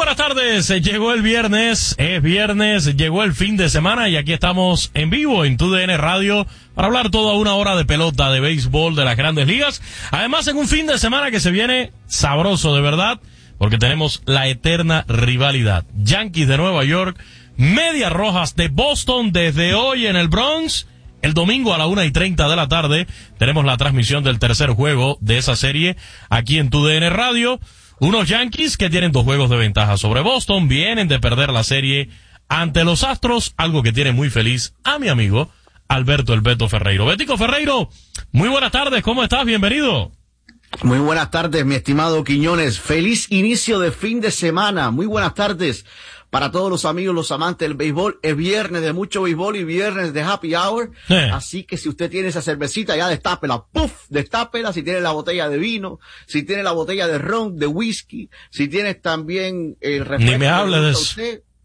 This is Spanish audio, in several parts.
buenas tardes, llegó el viernes, es viernes, llegó el fin de semana y aquí estamos en vivo en TUDN Radio para hablar toda una hora de pelota, de béisbol, de las grandes ligas. Además, en un fin de semana que se viene sabroso de verdad, porque tenemos la eterna rivalidad. Yankees de Nueva York, Medias Rojas de Boston desde hoy en el Bronx. El domingo a la 1:30 de la tarde tenemos la transmisión del tercer juego de esa serie aquí en TUDN Radio. Unos Yankees que tienen 2 juegos de ventaja sobre Boston, vienen de perder la serie ante los Astros, algo que tiene muy feliz a mi amigo Alberto El Beto Ferreiro. Betico Ferreiro, muy buenas tardes, ¿cómo estás? Bienvenido. Muy buenas tardes, mi estimado Quiñones. Feliz inicio de fin de semana. Muy buenas tardes para todos los amigos, los amantes del béisbol. Es viernes de mucho béisbol y viernes de happy hour. Así que si usted tiene esa cervecita, ya destápela. ¡Puf! Destápela. Si tiene la botella de vino, si tiene la botella de ron, de whisky, si tienes también el refresco. Ni me hable de eso.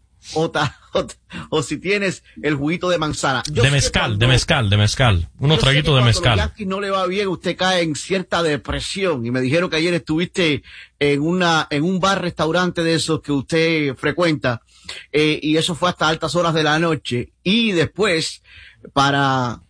O si tienes el juguito de manzana. De mezcal. Unos traguitos de mezcal. Cuando a los Yankees no le va bien, usted cae en cierta depresión. Y me dijeron que ayer estuviste en un bar-restaurante de esos que usted frecuenta. Y eso fue hasta altas horas de la noche. Y después, para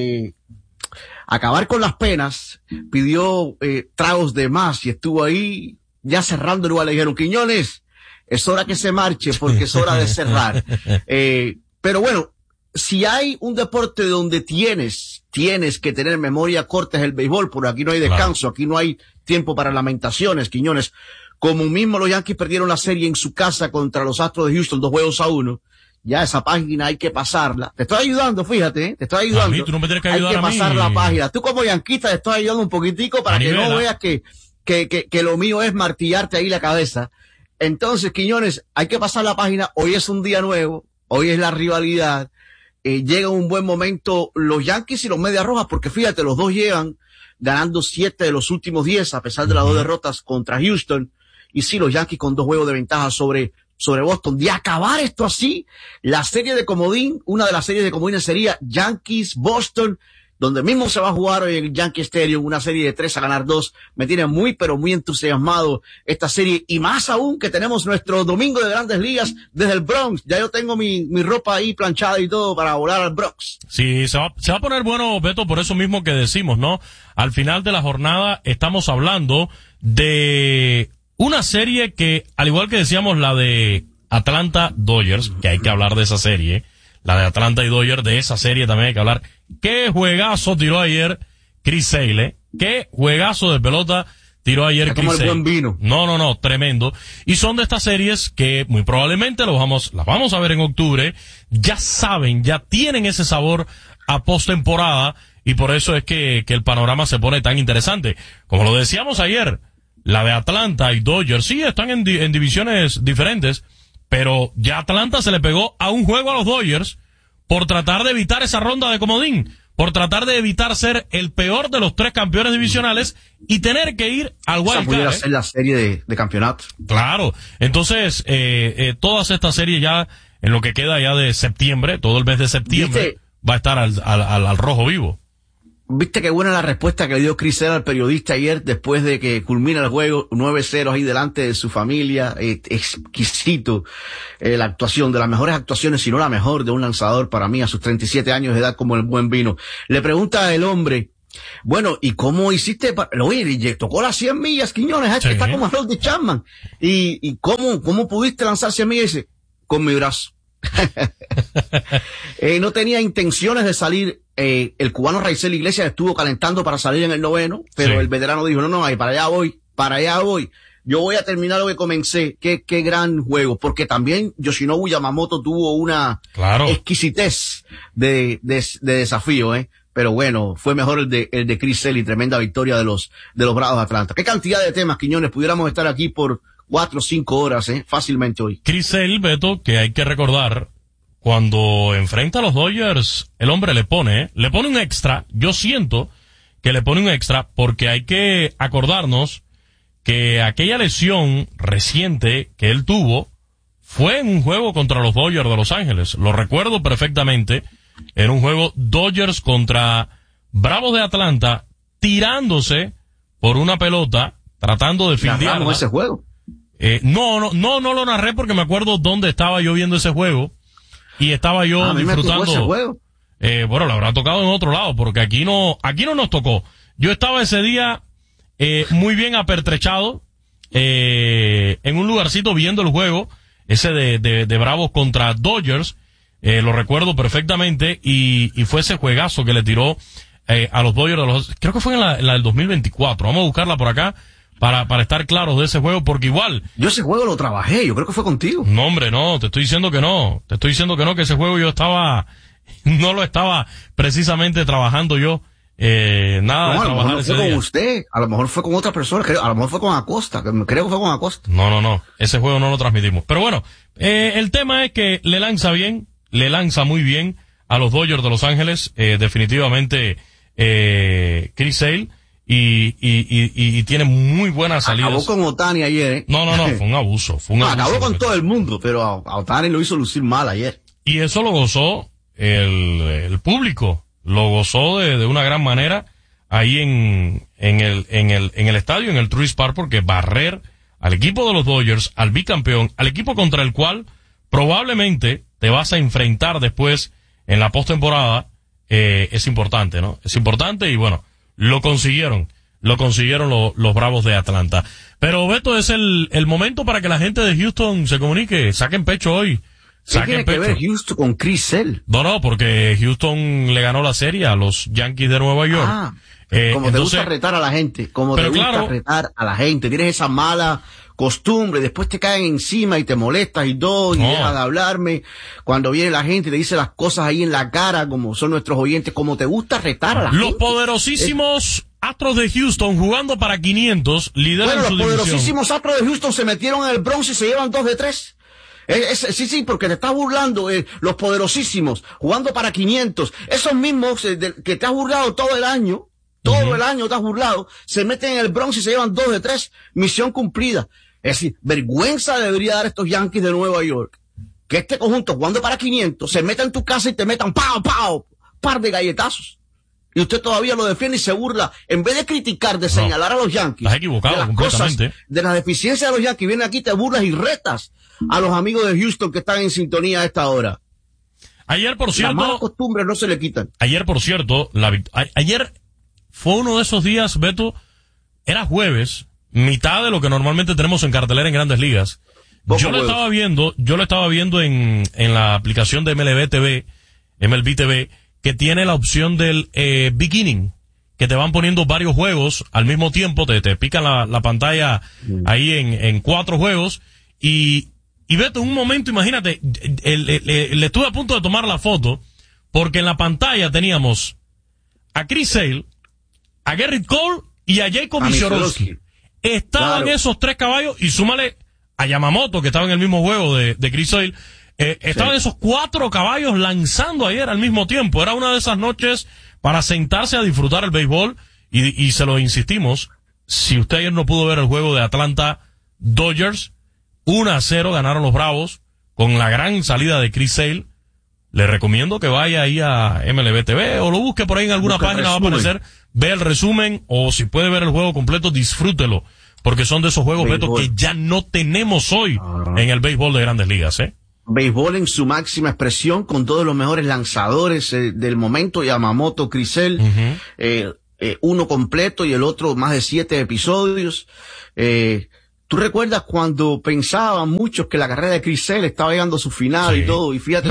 acabar con las penas, pidió tragos de más y estuvo ahí ya cerrando el lugar. Le dijeron, Quiñones, es hora que se marche porque es hora de cerrar. Pero bueno, si hay un deporte donde tienes que tener memoria corta es el béisbol, porque aquí no hay descanso, aquí no hay tiempo para lamentaciones, Quiñones. Como mismo los Yankees perdieron la serie en su casa contra los Astros de Houston, 2-1, ya esa página hay que pasarla. Te estoy ayudando, fíjate, te estoy ayudando. A mí, tú no me tienes que ayudar hay que a mí. pasar la página. Tú como yanquista te estoy ayudando un poquitico para que no veas que lo mío es martillarte ahí la cabeza. Entonces, Quiñones, hay que pasar la página. Hoy es un día nuevo, hoy es la rivalidad. Llega un buen momento los Yankees y los Medias Rojas, porque fíjate, los dos llevan ganando 7 de los últimos 10, a pesar de las 2 derrotas contra Houston. Y sí, los Yankees con 2 juegos de ventaja sobre Boston. De acabar esto así, la serie de comodín, una de las series de comodines sería Yankees-Boston, donde mismo se va a jugar hoy en el Yankee Stadium, una serie de 3-2. Me tiene muy, pero muy entusiasmado esta serie, y más aún que tenemos nuestro domingo de Grandes Ligas desde el Bronx. Ya yo tengo mi ropa ahí planchada y todo para volar al Bronx. Sí, se va a poner bueno, Beto, por eso mismo que decimos, ¿no? Al final de la jornada estamos hablando de una serie que, al igual que decíamos la de Atlanta Dodgers, que hay que hablar de esa serie, la de Atlanta y Dodgers, de esa serie también hay que hablar. Qué juegazo tiró ayer Chris Sale, qué juegazo de pelota tiró ayer Chris Sale. Buen vino. No, tremendo. Y son de estas series que muy probablemente las vamos a ver en octubre. Ya saben, ya tienen ese sabor a postemporada, y por eso es que el panorama se pone tan interesante. Como lo decíamos ayer, la de Atlanta y Dodgers sí están en divisiones diferentes, pero ya Atlanta se le pegó a un juego a los Dodgers por tratar de evitar esa ronda de comodín, por tratar de evitar ser el peor de los 3 campeones divisionales y tener que ir al wild card. Pudiera ser la serie de campeonato. Claro. Entonces, todas estas series ya, en lo que queda ya de septiembre, todo el mes de septiembre, va a estar al rojo vivo. Viste qué buena la respuesta que le dio Chris Sale al periodista ayer después de que culmina el juego 9-0 ahí delante de su familia. Exquisito la actuación, de las mejores actuaciones, si no la mejor de un lanzador para mí a sus 37 años de edad como el buen vino. Le pregunta el hombre, bueno, ¿y cómo hiciste? Oye, tocó las 100 millas, Quiñones, sí. Está como Harold de Chapman. ¿Y cómo pudiste lanzar 100 millas? Y dice, con mi brazo. No tenía intenciones de salir. El cubano Raisel Iglesias estuvo calentando para salir en el 9º, pero el veterano dijo, no, para allá voy. Yo voy a terminar lo que comencé. Qué gran juego, porque también Yoshinobu Yamamoto tuvo una exquisitez de desafío, pero bueno, fue mejor el de Chris Sale, y tremenda victoria de los Bravos de Atlanta. Qué cantidad de temas, Quiñones, pudiéramos estar aquí por 4 o 5 horas, fácilmente hoy. Chris Sale, Beto, que hay que recordar, cuando enfrenta a los Dodgers, el hombre le pone un extra. Yo siento que le pone un extra porque hay que acordarnos que aquella lesión reciente que él tuvo fue en un juego contra los Dodgers de Los Ángeles. Lo recuerdo perfectamente. En un juego Dodgers contra Bravos de Atlanta, tirándose por una pelota, tratando de fildearla. Ese juego. No lo narré porque me acuerdo dónde estaba yo viendo ese juego y estaba yo disfrutando. Ese juego. Bueno, lo habrá tocado en otro lado porque aquí no nos tocó. Yo estaba ese día muy bien apertrechado en un lugarcito viendo el juego ese de Bravos contra Dodgers. Lo recuerdo perfectamente y fue ese juegazo que le tiró a los Dodgers creo que fue en la del 2024. Vamos a buscarla por acá para estar claros de ese juego, porque igual... Yo ese juego lo trabajé, yo creo que fue contigo. No, hombre, no, te estoy diciendo que no. Que ese juego no lo estaba precisamente trabajando yo. Nada de trabajar ese día. A lo mejor no fue con usted, a lo mejor fue con otra persona, a lo mejor fue con Acosta, creo que fue con Acosta. No, ese juego no lo transmitimos. Pero bueno, el tema es que le lanza muy bien a los Dodgers de Los Ángeles, definitivamente, Chris Sale, y tiene muy buenas salidas. Acabó con Ohtani ayer, No, fue un abuso. Acabó con todo el mundo, pero a Ohtani lo hizo lucir mal ayer. Y eso lo gozó el público, lo gozó de una gran manera ahí en el estadio, en el Truist Park, porque barrer al equipo de los Dodgers, al bicampeón, al equipo contra el cual probablemente te vas a enfrentar después en la postemporada, es importante, ¿no? Es importante y bueno, lo consiguieron los Bravos de Atlanta. Pero Beto, es el momento para que la gente de Houston se comunique, saquen pecho hoy. ¿Qué tiene que ver Houston con Chris Sale? No, porque Houston le ganó la serie a los Yankees de Nueva York. Como te gusta retar a la gente, retar a la gente, tienes esa mala costumbre, después te caen encima y te molestas y todo, y dejas de hablarme, cuando viene la gente y te dice las cosas ahí en la cara, como son nuestros oyentes, como te gusta retar a la gente. Los poderosísimos Astros de Houston jugando para 500, lideran su división. Los poderosísimos Astros de Houston se metieron en el Bronx y se llevan 2 de 3. Sí, porque te estás burlando, los poderosísimos, jugando para 500, esos mismos que te has burlado todo el año, el año te has burlado, se meten en el Bronx y se llevan 2 de 3, misión cumplida. Es decir, vergüenza debería dar estos Yankees de Nueva York, que este conjunto jugando para 500, se meta en tu casa y te metan par de galletazos. Y usted todavía lo defiende y se burla. En vez de criticar, de señalar a los Yankees, estás equivocado, de las completamente. Cosas, de las deficiencias de los Yankees, viene aquí, te burlas y retas a los amigos de Houston que están en sintonía a esta hora. Ayer, por cierto... Las malas costumbres no se le quitan. Ayer, por cierto, ayer fue uno de esos días, Beto, era jueves, mitad de lo que normalmente tenemos en cartelera en Grandes Ligas. Yo lo estaba viendo en la aplicación de MLB TV, que tiene la opción del beginning, que te van poniendo varios juegos al mismo tiempo, te pican la pantalla ahí en 4 juegos, y Beto, en un momento, imagínate, le estuve a punto de tomar la foto, porque en la pantalla teníamos a Chris Sale, a Gerrit Cole y a Jacob Mishorowski. Estaban esos 3 caballos, y súmale a Yamamoto, que estaba en el mismo juego de Chris Sale. Estaban esos 4 caballos lanzando ayer al mismo tiempo. Era una de esas noches para sentarse a disfrutar el béisbol, y se lo insistimos, si usted ayer no pudo ver el juego de Atlanta Dodgers, 1-0 ganaron los Bravos con la gran salida de Chris Sale. Le recomiendo que vaya ahí a MLB TV o lo busque por ahí en alguna página, va a aparecer, ve el resumen, o si puede ver el juego completo, disfrútelo, porque son de esos juegos, Beto, que ya no tenemos hoy en el béisbol de Grandes Ligas, Béisbol en su máxima expresión, con todos los mejores lanzadores del momento, Yamamoto, Chris Sale, uno completo y el otro más de 7 episodios. ¿Tú recuerdas cuando pensaban muchos que la carrera de Chris Sale estaba llegando a su final y todo? Y fíjate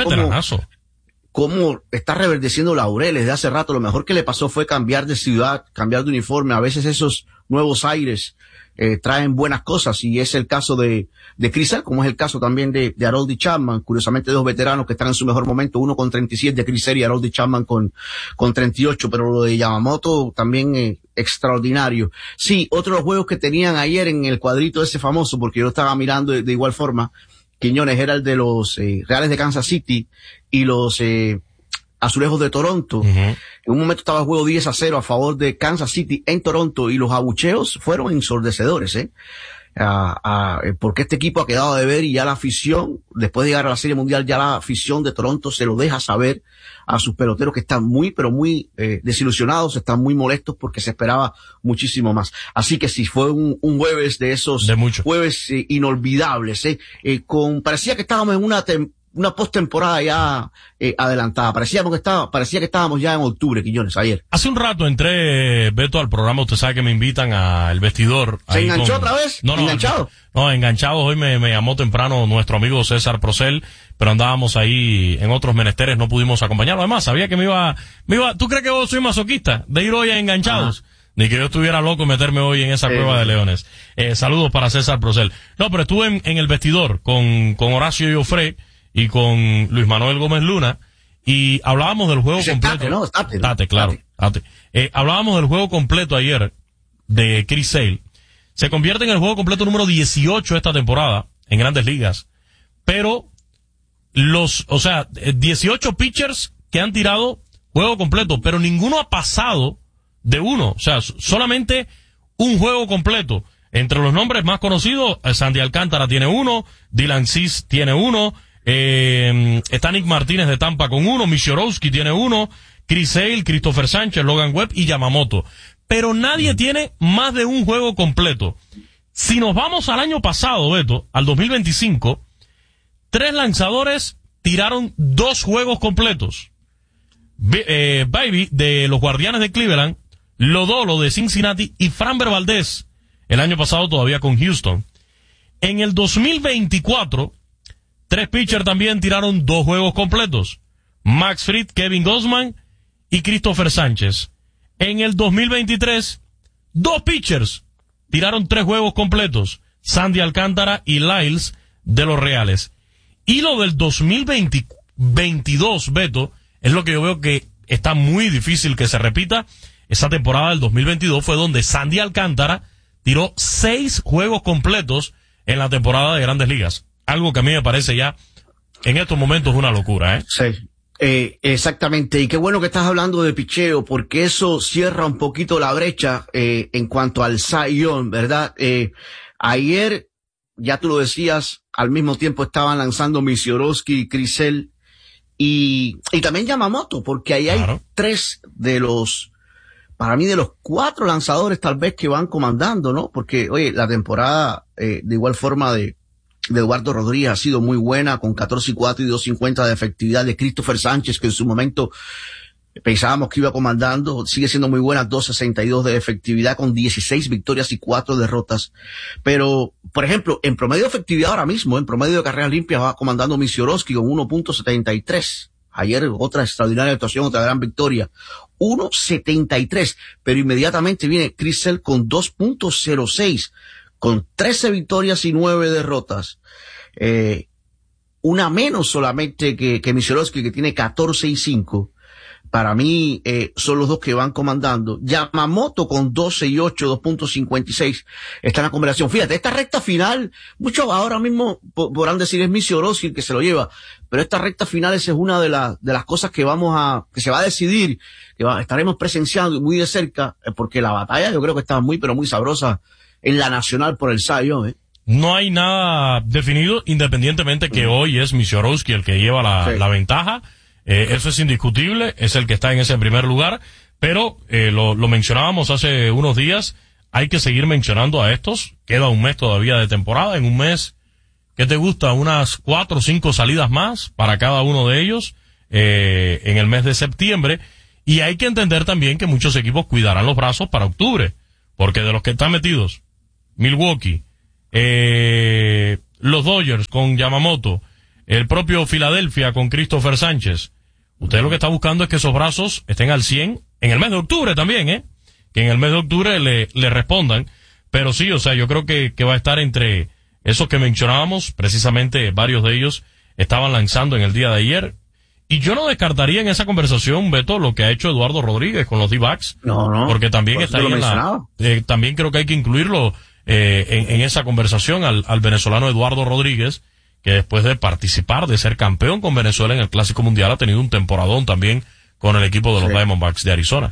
cómo está reverdeciendo laureles de hace rato. Lo mejor que le pasó fue cambiar de ciudad, cambiar de uniforme. A veces esos nuevos aires traen buenas cosas, y es el caso de Chris Sale, como es el caso también de Aroldis Chapman. Curiosamente, 2 veteranos que están en su mejor momento, uno con 37 de Chris Sale y Aroldis Chapman con 38, pero lo de Yamamoto también extraordinario. Sí, otro de los juegos que tenían ayer en el cuadrito ese famoso, porque yo estaba mirando de igual forma, Quiñones, era el de los Reales de Kansas City y los Azulejos de Toronto. En un momento estaba el juego 10-0 a favor de Kansas City en Toronto, y los abucheos fueron ensordecedores, porque este equipo ha quedado de ver y ya la afición, después de llegar a la Serie Mundial, ya la afición de Toronto se lo deja saber a sus peloteros que están muy, pero muy desilusionados, están muy molestos porque se esperaba muchísimo más. Así que sí, fue un jueves de esos jueves inolvidables, parecía que estábamos en una postemporada ya adelantada. Parecía que estábamos ya en octubre, Quiñones, ayer. Hace un rato entré, Beto, al programa. Usted sabe que me invitan al vestidor. ¿Se enganchó otra vez? No, ¿enganchado? No, enganchados. Hoy me llamó temprano nuestro amigo César Procel, pero andábamos ahí en otros menesteres, no pudimos acompañarlo. Además, sabía que me iba. ¿Tú crees que vos soy masoquista de ir hoy a Enganchados? Ni que yo estuviera loco meterme hoy en esa cueva de leones. Saludos para César Procel. No, pero estuve en el vestidor con Horacio Joffre y con Luis Manuel Gómez Luna, y hablábamos del juego completo. Hablábamos del juego completo ayer de Chris Sale. Se convierte en el juego completo número 18 esta temporada en Grandes Ligas. Pero 18 pitchers que han tirado juego completo, pero ninguno ha pasado de uno. O sea, solamente un juego completo. Entre los nombres más conocidos, Sandy Alcántara tiene uno, Dylan Cease tiene uno, está Nick Martínez de Tampa con uno, Michorowski tiene uno, Chris Sale, Christopher Sánchez, Logan Webb y Yamamoto. Pero nadie tiene más de un juego completo. Si nos vamos al año pasado, Beto, al 2025, 3 lanzadores tiraron 2 juegos completos. Baby de los Guardianes de Cleveland, Lodolo de Cincinnati y Framber Valdez el año pasado todavía con Houston. En el 2024, 3 pitchers también tiraron 2 juegos completos. Max Fried, Kevin Gausman y Christopher Sánchez. En el 2023, 2 pitchers tiraron 3 juegos completos. Sandy Alcántara y Lyles de los Reales. Y lo del 2022, Beto, es lo que yo veo que está muy difícil que se repita. Esa temporada del 2022 fue donde Sandy Alcántara tiró 6 juegos completos en la temporada de Grandes Ligas. Algo que a mí me parece ya, en estos momentos, una locura, ¿eh? Sí, exactamente. Y qué bueno que estás hablando de picheo, porque eso cierra un poquito la brecha, en cuanto al Cy Young, ¿verdad? Ayer, ya tú lo decías, al mismo tiempo estaban lanzando Michorowski y Chris Sale, y también Yamamoto, porque ahí hay 3 de los, para mí, de los 4 lanzadores tal vez que van comandando, ¿no? Porque, oye, la temporada, de igual forma de Eduardo Rodríguez ha sido muy buena, con 14-4 y 2.50 de efectividad, de Christopher Sánchez, que en su momento pensábamos que iba comandando, sigue siendo muy buena, 2.62 de efectividad, con 16 victorias y 4 derrotas. Pero, por ejemplo, en promedio de efectividad ahora mismo, en promedio de carreras limpias, va comandando Michorowski con 1.73. Ayer otra extraordinaria actuación, otra gran victoria. 1.73. Pero inmediatamente viene Chris Sale con 2.06. Con 13 victorias y 9 derrotas. Una menos solamente que Michorowski, que tiene 14-5. Para mí, son los dos que van comandando. Yamamoto con 12-8, 2.56 está en la conversación. Fíjate, esta recta final, muchos ahora mismo podrán decir es Michorowski el que se lo lleva, pero esta recta final esa es una de las cosas que se va a decidir, estaremos presenciando muy de cerca, porque la batalla yo creo que está muy, pero muy sabrosa en la nacional por el Cy Young, No hay nada definido, independientemente que hoy es Michorowski el que lleva la ventaja. Eso es indiscutible, es el que está en ese primer lugar, pero lo mencionábamos hace unos días, hay que seguir mencionando a estos, queda un mes todavía de temporada, en un mes, ¿qué te gusta? Unas 4 o 5 salidas más para cada uno de ellos, en el mes de septiembre, y hay que entender también que muchos equipos cuidarán los brazos para octubre, porque de los que están metidos, Milwaukee, los Dodgers con Yamamoto, el propio Filadelfia con Christopher Sánchez. Usted lo que está buscando es que esos brazos estén al 100 en el mes de octubre también, que en el mes de octubre le respondan. Pero sí, o sea, yo creo que va a estar entre esos que mencionábamos, precisamente varios de ellos estaban lanzando en el día de ayer. Y yo no descartaría en esa conversación, Beto, lo que ha hecho Eduardo Rodríguez con los D-backs. No. Porque también está ahí también creo que hay que incluirlo en esa conversación al venezolano Eduardo Rodríguez, que después de participar, de ser campeón con Venezuela en el Clásico Mundial, ha tenido un temporadón también con el equipo de los Diamondbacks de Arizona.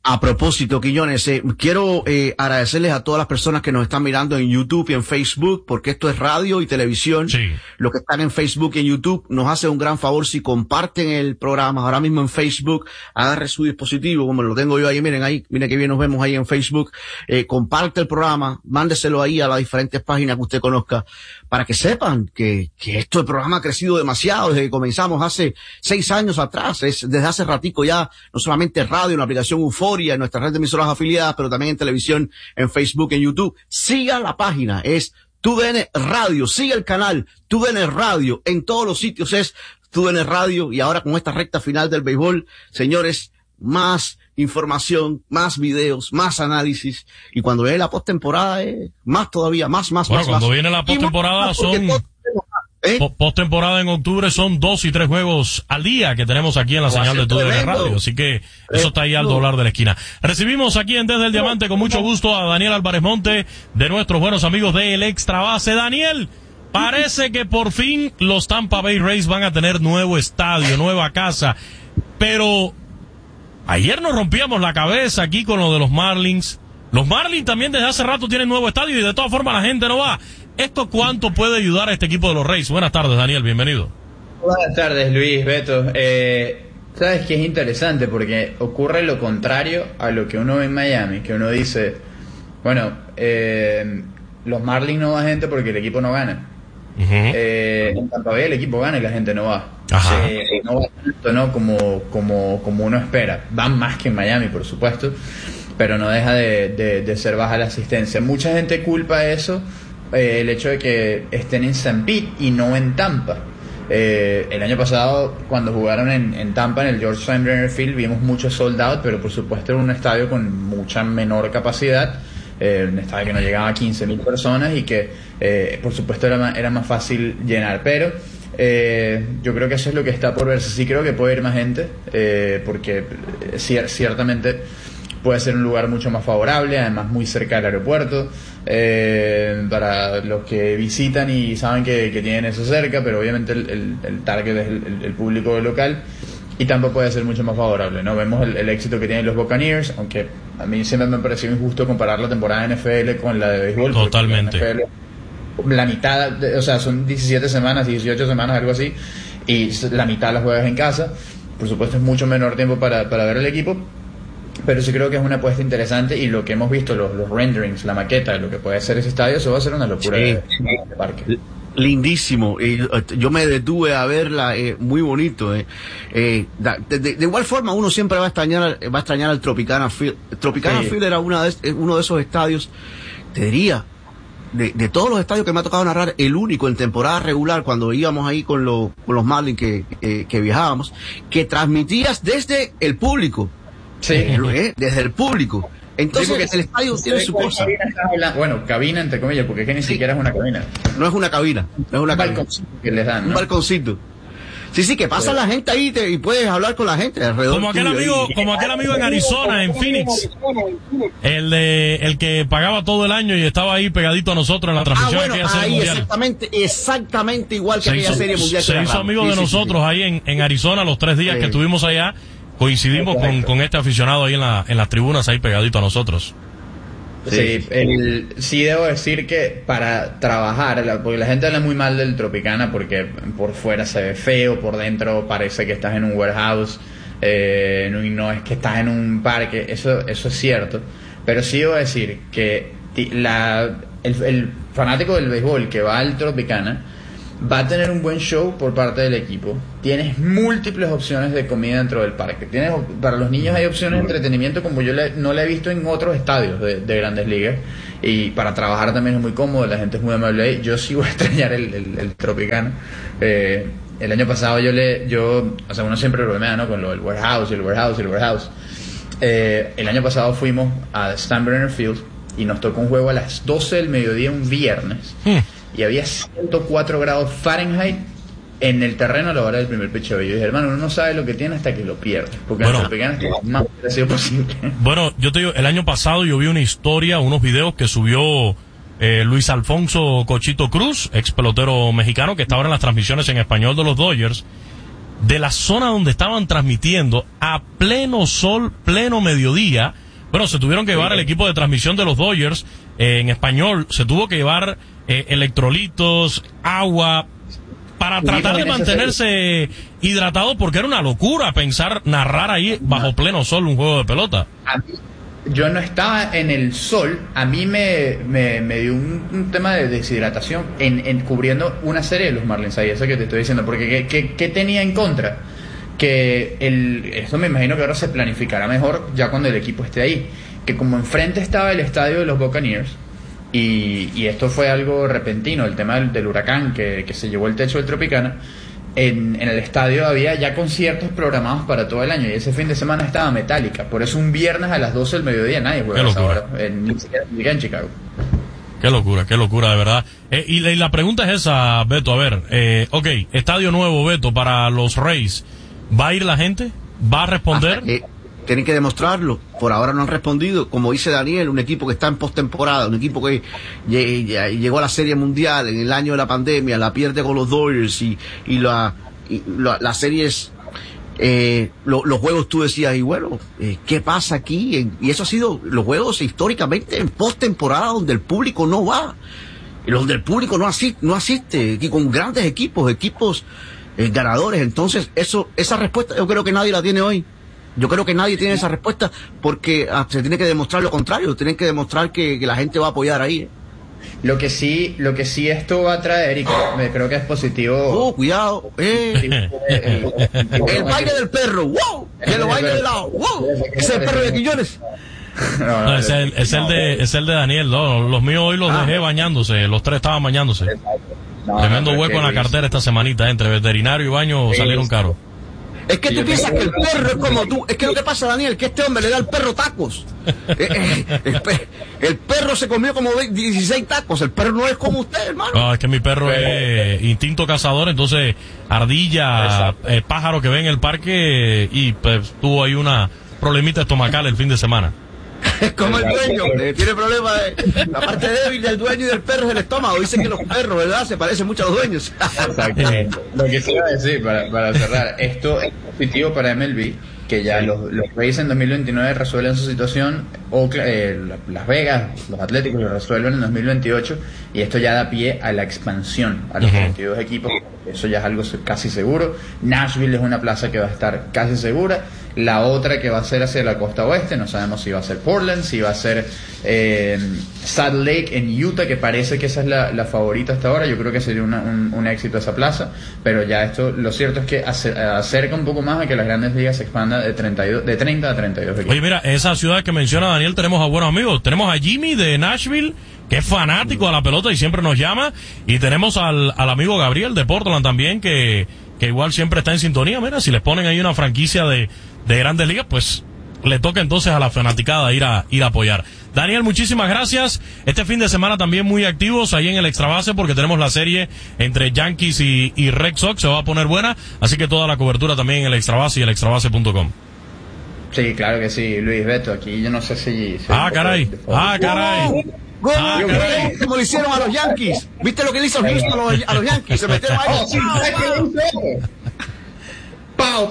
A propósito, Quiñones, quiero agradecerles a todas las personas que nos están mirando en YouTube y en Facebook, porque esto es radio y televisión. Sí. Los que están en Facebook y en YouTube nos hacen un gran favor si comparten el programa. Ahora mismo en Facebook, agarre su dispositivo, como lo tengo yo ahí, miren que bien nos vemos ahí en Facebook. Comparte el programa, mándeselo ahí a las diferentes páginas que usted conozca, para que sepan que el programa ha crecido demasiado desde que comenzamos hace 6 años atrás. Desde hace ratico ya, no solamente radio, en la aplicación Euforia, en nuestra red de emisoras afiliadas, pero también en televisión, en Facebook, en YouTube. Siga la página, es TUDN Radio, siga el canal TUDN Radio, en todos los sitios es TUDN Radio, y ahora con esta recta final del béisbol, señores, más información, más videos, más análisis, y cuando viene la postemporada, más todavía, más. Bueno, cuando viene la postemporada son... Postemporada en octubre son 2 y 3 juegos al día que tenemos aquí en la señal de TUDN Radio, así que eso está ahí al doblar de la esquina. Recibimos aquí en Desde el Diamante con mucho gusto a Daniel Álvarez Monte, de nuestros buenos amigos de El Extra Base. Daniel, parece que por fin los Tampa Bay Rays van a tener nuevo estadio, nueva casa, pero ayer nos rompíamos la cabeza aquí con lo de los Marlins. Los Marlins también desde hace rato tienen nuevo estadio y de todas formas la gente no va. ¿Esto cuánto puede ayudar a este equipo de los Rays? Buenas tardes, Daniel, bienvenido. Buenas tardes, Luis, Beto. Sabes que es interesante porque ocurre lo contrario a lo que uno ve en Miami, que uno dice, bueno, los Marlins no va gente porque el equipo no gana. Uh-huh. En Tampa Bay el equipo gana y la gente no va. No va tanto, ¿no? como uno espera. Van más que en Miami, por supuesto, pero no deja de ser baja la asistencia. Mucha gente culpa eso, el hecho de que estén en St. Pete y no en Tampa. El año pasado, cuando jugaron en Tampa, en el George Steinbrenner Field, vimos mucho sold out, pero por supuesto era un estadio con mucha menor capacidad, un estadio que no llegaba a 15,000 personas y que por supuesto era más fácil llenar, pero yo creo que eso es lo que está por verse. Sí creo que puede ir más gente, porque ciertamente puede ser un lugar mucho más favorable, además muy cerca del aeropuerto, para los que visitan y saben que tienen eso cerca, pero obviamente el target es el público local, y tampoco puede ser mucho más favorable, ¿no? Vemos el éxito que tienen los Buccaneers, aunque a mí siempre me pareció injusto comparar la temporada de NFL con la de béisbol. Totalmente. La mitad, o sea, son 17 semanas, 18 semanas, algo así, y la mitad las juegas en casa. Por supuesto es mucho menor tiempo para ver el equipo, pero sí creo que es una apuesta interesante, y lo que hemos visto, los renderings, la maqueta de lo que puede ser ese estadio, eso va a ser una locura de parque. Lindísimo. Yo me detuve a verla, muy bonito. De igual forma, uno siempre va a extrañar al Tropicana Field. El Tropicana Field era uno de esos estadios, te diría, de todos los estadios que me ha tocado narrar, el único en temporada regular, cuando íbamos ahí con los Marlins que viajábamos, que transmitías desde el público. Sí. Desde el público. Entonces el estadio tiene su cosa. Cabina entre comillas, porque es que ni siquiera es una cabina. No es una cabina, no es una cabina. Balconcito que les dan, ¿no? Un balconcito. Sí, que pasa la gente ahí y puedes hablar con la gente alrededor. Como aquel amigo en Arizona, en Phoenix, el que pagaba todo el año y estaba ahí pegadito a nosotros en la transmisión de aquella serie mundial. Exactamente igual que aquella serie mundial. Se hizo amigo de nosotros ahí en Arizona los 3 días que estuvimos allá. Coincidimos con este aficionado ahí en las tribunas, ahí pegadito a nosotros. Sí, debo decir que para trabajar, porque la gente habla muy mal del Tropicana porque por fuera se ve feo, por dentro parece que estás en un warehouse, no es que estás en un parque, eso es cierto, pero sí debo decir que el fanático del béisbol que va al Tropicana va a tener un buen show por parte del equipo. Tienes múltiples opciones de comida dentro del parque. Para los niños hay opciones de entretenimiento como yo no la he visto en otros estadios de Grandes Ligas. Y para trabajar también es muy cómodo, la gente es muy amable ahí. Yo sí voy a extrañar el Tropicana. El año pasado uno siempre bromea, ¿no? Con lo del warehouse. El año pasado fuimos a Steinbrenner Field y nos tocó un juego a las 12 del mediodía un viernes. Y había 104 grados Fahrenheit en el terreno a la hora del primer picheo. Y yo dije, hermano, uno no sabe lo que tiene hasta que lo pierde, porque el Tropicana es lo más parecido posible. Bueno, yo te digo, el año pasado yo vi una historia, unos videos que subió Luis Alfonso Cochito Cruz, ex pelotero mexicano, que estaba en las transmisiones en español de los Dodgers, de la zona donde estaban transmitiendo a pleno sol, pleno mediodía. Bueno, se tuvieron que llevar el equipo de transmisión de los Dodgers, en español, se tuvo que llevar electrolitos, agua, para tratar de mantenerse hidratado, porque era una locura pensar narrar ahí bajo pleno sol un juego de pelota. Yo no estaba en el sol, a mí me dio un tema de deshidratación en cubriendo una serie de los Marlins ahí, eso que te estoy diciendo, porque ¿qué tenía en contra? Que esto me imagino que ahora se planificará mejor ya cuando el equipo esté ahí, que como enfrente estaba el estadio de los Buccaneers, y esto fue algo repentino, el tema del huracán que se llevó el techo del Tropicana. En el estadio había ya conciertos programados para todo el año, y ese fin de semana estaba Metallica. Por eso un viernes a las 12 del mediodía nadie juega a esa hora, ni siquiera en Chicago. Qué locura, de verdad. Y la pregunta es esa, Beto, a ver, estadio nuevo, Beto, para los Rays, ¿va a ir la gente? ¿Va a responder? Tienen que demostrarlo. Por ahora no han respondido. Como dice Daniel, un equipo que está en postemporada, un equipo que llegó a la Serie Mundial en el año de la pandemia, la pierde con los Dodgers y las series, los juegos tú decías, y bueno, ¿qué pasa aquí? Y eso ha sido los juegos históricamente en postemporada donde el público no va, y donde el público no asiste, y con grandes equipos ganadores. Entonces, esa respuesta yo creo que nadie la tiene hoy. Yo creo que nadie tiene esa respuesta, porque se tiene que demostrar lo contrario, tienen que demostrar que la gente va a apoyar ahí. Lo que sí esto va a traer, y creo que es positivo. Cuidado, el baile del perro, wow, que lo baile de lado, wow, ese es el perro de Quiñones. No, es el de Daniel, no, los míos hoy los dejé bañándose, los tres estaban bañándose. Tremendo hueco en la cartera esta semanita, entre veterinario y baño salieron caros. Es que tú piensas que el perro es como tú. Es que lo que pasa, Daniel, que este hombre le da al perro tacos. El perro se comió como 16 tacos. El perro no es como usted, hermano. No, es que mi perro es instinto cazador, entonces ardilla, pájaro que ve en el parque, y pues tuvo ahí una problemita estomacal el fin de semana. Es como el dueño, tiene problemas la parte débil del dueño y del perro es el estómago. Dicen que los perros, ¿verdad?, se parecen mucho a los dueños. Exactamente. Lo que se iba a decir para cerrar, esto es positivo para MLB, que ya los Rays en 2029 resuelven su situación, o Las Vegas, los Atléticos lo resuelven en 2028, y esto ya da pie a la expansión a los 22 equipos. Eso ya es algo casi seguro. Nashville es una plaza que va a estar casi segura. La otra que va a ser hacia la costa oeste, no sabemos si va a ser Portland, si va a ser Salt Lake en Utah, que parece que esa es la favorita hasta ahora. Yo creo que sería un éxito esa plaza, pero ya esto, lo cierto es que acerca un poco más a que las grandes ligas se expandan de 30 a 32 equipos. Oye, mira, esa ciudad que menciona Daniel, tenemos a buenos amigos. Tenemos a Jimmy de Nashville, que es fanático a la pelota y siempre nos llama, y tenemos al amigo Gabriel de Portland también, que igual siempre está en sintonía. Mira, si les ponen ahí una franquicia de grandes ligas, pues le toca entonces a la fanaticada ir a apoyar. Daniel, muchísimas gracias. Este fin de semana también muy activos ahí en el Extra Base, porque tenemos la serie entre Yankees y Red Sox, se va a poner buena, así que toda la cobertura también en el Extra Base y el extrabase.com. Sí, claro que sí, Luis, Beto, aquí yo no sé si caray. Como le hicieron a los Yankees. ¿Viste lo que le hizo Houston a los Yankees? Se metieron ahí. ¡Pau!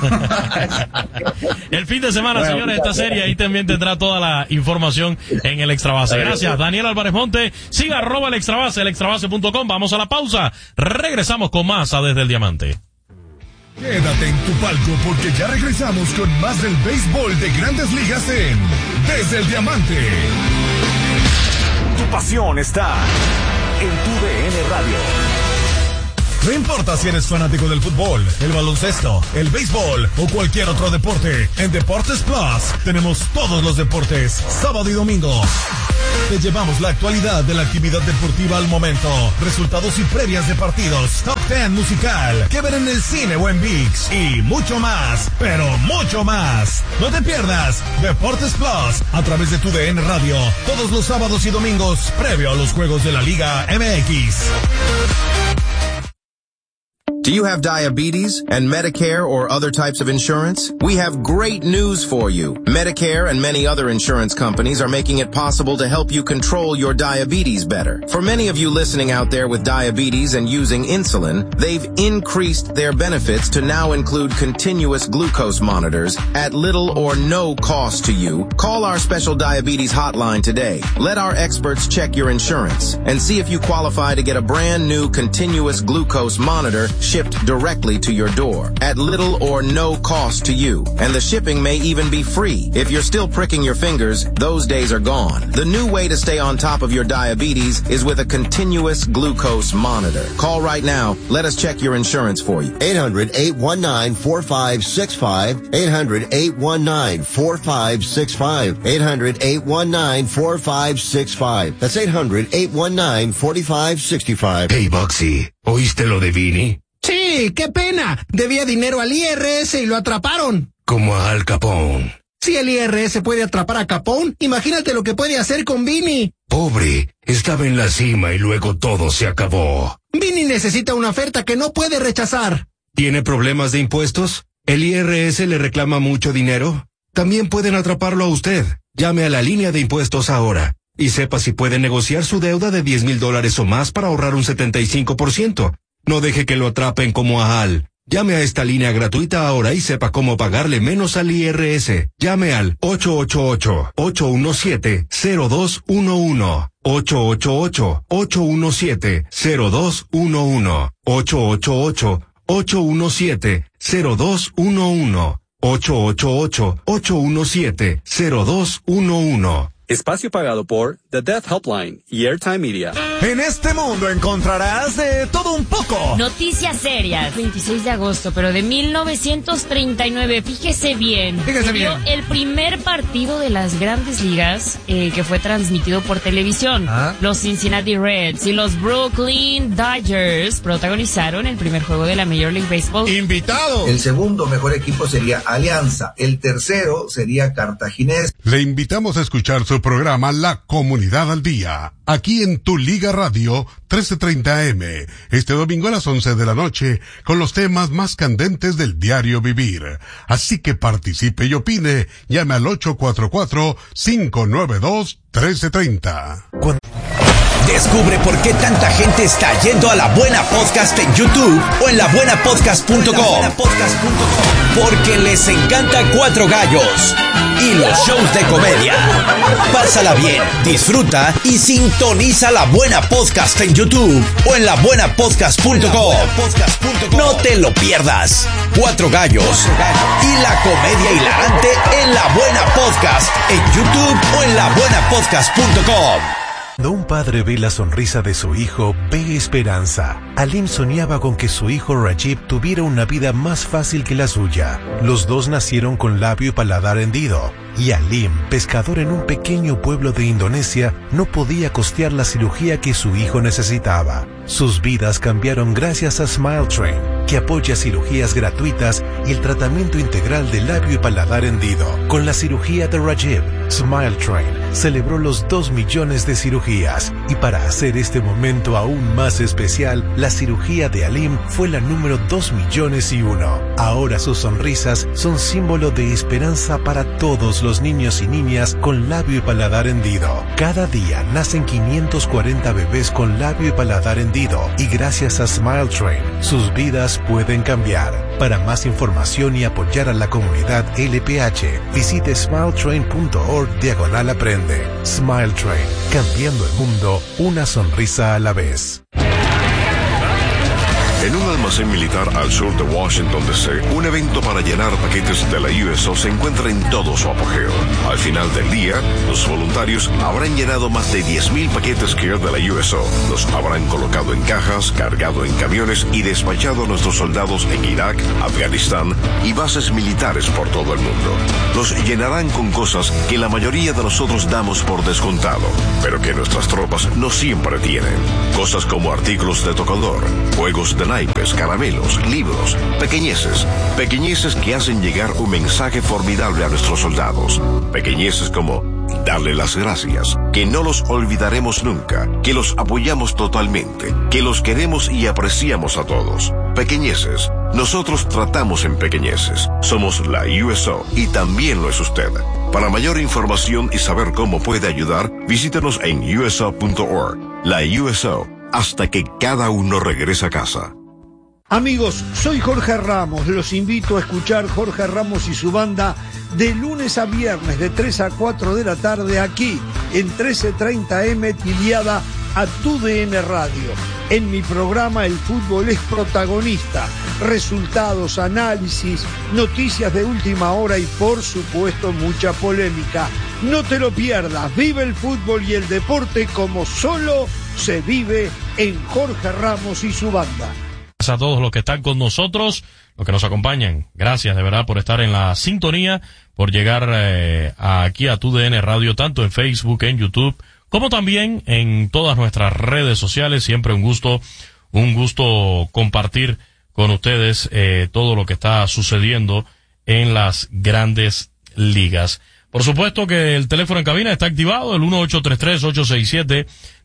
El fin de semana, señores, esta serie ahí también tendrá toda la información en el Extra Base. Gracias, Daniel Álvarez Monte. Siga @ el Extra Base, el extrabase.com. Vamos a la pausa. Regresamos con más a Desde el Diamante. Quédate en tu palco, porque ya regresamos con más del béisbol de Grandes Ligas en Desde el Diamante. Tu pasión está en tu DN Radio. No importa si eres fanático del fútbol, el baloncesto, el béisbol o cualquier otro deporte, en Deportes Plus tenemos todos los deportes, sábado y domingo. Te llevamos la actualidad de la actividad deportiva al momento, resultados y previas de partidos, top 10 musical, que ver en el cine o en ViX, y mucho más, pero mucho más. No te pierdas Deportes Plus a través de tu DN Radio, todos los sábados y domingos, previo a los juegos de la Liga MX. Do you have diabetes and Medicare or other types of insurance? We have great news for you. Medicare and many other insurance companies are making it possible to help you control your diabetes better. For many of you listening out there with diabetes and using insulin, they've increased their benefits to now include continuous glucose monitors at little or no cost to you. Call our special diabetes hotline today. Let our experts check your insurance and see if you qualify to get a brand new continuous glucose monitor shipped directly to your door at little or no cost to you. And the shipping may even be free. If you're still pricking your fingers, those days are gone. The new way to stay on top of your diabetes is with a continuous glucose monitor. Call right now. Let us check your insurance for you. 800-819-4565. 800-819-4565. 800-819-4565. That's 800-819-4565. Hey, Boxy, ¿oíste lo de Vini? Sí, qué pena. Debía dinero al IRS y lo atraparon. Como a Al Capone. Si el IRS puede atrapar a Capone, imagínate lo que puede hacer con Vini. Pobre, estaba en la cima y luego todo se acabó. Vini necesita una oferta que no puede rechazar. ¿Tiene problemas de impuestos? ¿El IRS le reclama mucho dinero? También pueden atraparlo a usted. Llame a la línea de impuestos ahora y sepa si puede negociar su deuda de $10,000 o más para ahorrar un 75%. No deje que lo atrapen como a Al. Llame a esta línea gratuita ahora y sepa cómo pagarle menos al IRS. Llame al 888-817-0211. 888-817-0211. 888-817-0211. 888-817-0211. Espacio pagado por The Death Helpline y Airtime Media. En este mundo encontrarás de todo un poco. Noticias serias. 26 de agosto, pero de 1939. Fíjese bien. Se vio el primer partido de las Grandes Ligas que fue transmitido por televisión. Los Cincinnati Reds y los Brooklyn Dodgers protagonizaron el primer juego de la Major League Baseball. ¡Invitado! El segundo mejor equipo sería Alianza. El tercero sería Cartaginés. Le invitamos a escuchar su programa La Comunidad al Día, aquí en Tu Liga Radio 1330M, este domingo a las 11 de la noche, con los temas más candentes del diario vivir. Así que participe y opine, llame al 844-592-1330. Descubre por qué tanta gente está yendo a La Buena Podcast en YouTube o en labuenapodcast.com. Porque les encanta Cuatro Gallos y los shows de comedia. Pásala bien, disfruta y sintoniza La Buena Podcast en YouTube o en labuenapodcast.com. No te lo pierdas. Cuatro Gallos y la comedia hilarante en La Buena Podcast en YouTube o en labuenapodcast.com. Cuando un padre ve la sonrisa de su hijo, ve esperanza. Alim soñaba con que su hijo Rajib tuviera una vida más fácil que la suya. Los dos nacieron con labio y paladar hendido. Y Alim, pescador en un pequeño pueblo de Indonesia, no podía costear la cirugía que su hijo necesitaba. Sus vidas cambiaron gracias a Smile Train, que apoya cirugías gratuitas y el tratamiento integral de labio y paladar hendido. Con la cirugía de Rajib, Smile Train celebró los 2 millones de cirugías. Y para hacer este momento aún más especial, la cirugía de Alim fue la número 2.000.001. Ahora sus sonrisas son símbolo de esperanza para todos los niños y niñas con labio y paladar hendido. Cada día nacen 540 bebés con labio y paladar hendido, y gracias a Smile Train, sus vidas pueden cambiar. Para más información y apoyar a la comunidad LPH, visite smiletrain.org/aprende. Smile Train, cambiando el mundo, una sonrisa a la vez. En un almacén militar al sur de Washington, D.C., un evento para llenar paquetes de la USO se encuentra en todo su apogeo. Al final del día, los voluntarios habrán llenado más de 10,000 paquetes Care de la USO. Los habrán colocado en cajas, cargado en camiones y despachado a nuestros soldados en Irak, Afganistán y bases militares por todo el mundo. Los llenarán con cosas que la mayoría de nosotros damos por descontado, pero que nuestras tropas no siempre tienen. Cosas como artículos de tocador, juegos de naipes, caramelos, libros, pequeñeces que hacen llegar un mensaje formidable a nuestros soldados. Pequeñeces como darle las gracias, que no los olvidaremos nunca, que los apoyamos totalmente, que los queremos y apreciamos a todos. Pequeñeces. Nosotros tratamos en pequeñeces. Somos la USO y también lo es usted. Para mayor información y saber cómo puede ayudar, visítenos en uso.org. La USO, hasta que cada uno regrese a casa. Amigos, soy Jorge Ramos. Los invito a escuchar Jorge Ramos y su banda de lunes a viernes de 3 a 4 de la tarde aquí en 1330M tiliada a TUDN Radio. En mi programa el fútbol es protagonista. Resultados, análisis, noticias de última hora y por supuesto mucha polémica. No te lo pierdas. Vive el fútbol y el deporte como solo se vive en Jorge Ramos y su banda. Gracias a todos los que están con nosotros, los que nos acompañan. Gracias de verdad por estar en la sintonía, por llegar aquí a TUDN Radio, tanto en Facebook, en YouTube, como también en todas nuestras redes sociales. Siempre un gusto compartir con ustedes todo lo que está sucediendo en las grandes ligas. Por supuesto que el teléfono en cabina está activado, el 1833-867-2346,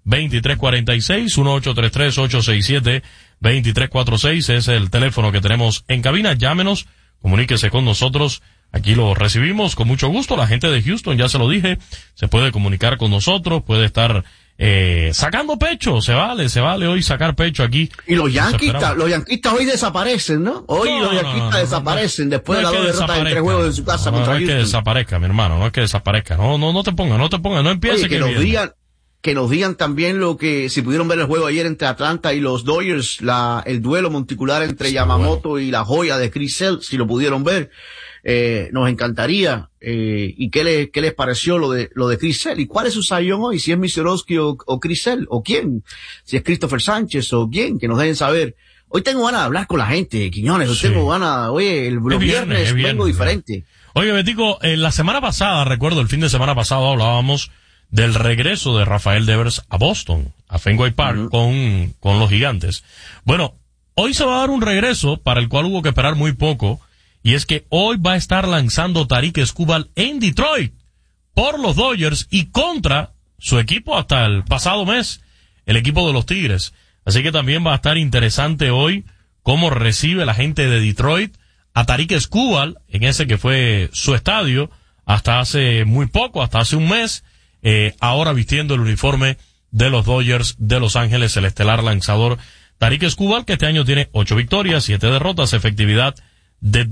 1833-867-2346 es el teléfono que tenemos en cabina. Llámenos, comuníquese con nosotros, aquí lo recibimos con mucho gusto. La gente de Houston, ya se lo dije, se puede comunicar con nosotros, puede estar sacando pecho, se vale hoy sacar pecho aquí. Y los yanquistas hoy desaparecen, ¿no? Hoy los yanquistas desaparecen después de la derrota de 3 juegos en su casa contra Houston. No es que desaparezca, mi hermano, no es que desaparezca, no te pongas, no empieces. Oye, que nos digan también si pudieron ver el juego ayer entre Atlanta y los Dodgers, el duelo monticular entre Yamamoto y la joya de Chris Sale, si lo pudieron ver. Nos encantaría, y qué les pareció lo de Chris Sale, y cuál es su sayón hoy, si es Miserovsky o Chris Sale, o quién, si es Christopher Sánchez o quién, que nos dejen saber. Hoy tengo ganas de hablar con la gente, Quiñones, hoy tengo ganas, oye, los viernes vengo diferente. Oye, Betico, la semana pasada, recuerdo, el fin de semana pasado hablábamos del regreso de Rafael Devers a Boston, a Fenway Park, con los Gigantes. Bueno, hoy se va a dar un regreso para el cual hubo que esperar muy poco, y es que hoy va a estar lanzando Tarik Skubal en Detroit por los Dodgers y contra su equipo hasta el pasado mes, el equipo de los Tigres. Así que también va a estar interesante hoy cómo recibe la gente de Detroit a Tarik Skubal en ese que fue su estadio hasta hace muy poco, hasta hace un mes, ahora vistiendo el uniforme de los Dodgers de Los Ángeles, el estelar lanzador Tarik Skubal, que este año tiene 8 victorias, 7 derrotas, efectividad de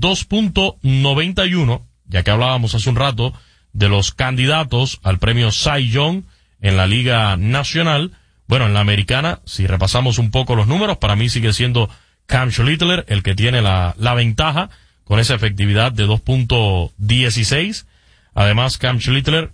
2.91, ya que hablábamos hace un rato de los candidatos al premio Cy Young en la Liga Nacional. Bueno, en la Americana, si repasamos un poco los números, para mí sigue siendo Cam Schlittler el que tiene la ventaja con esa efectividad de 2.16. Además, Cam Schlittler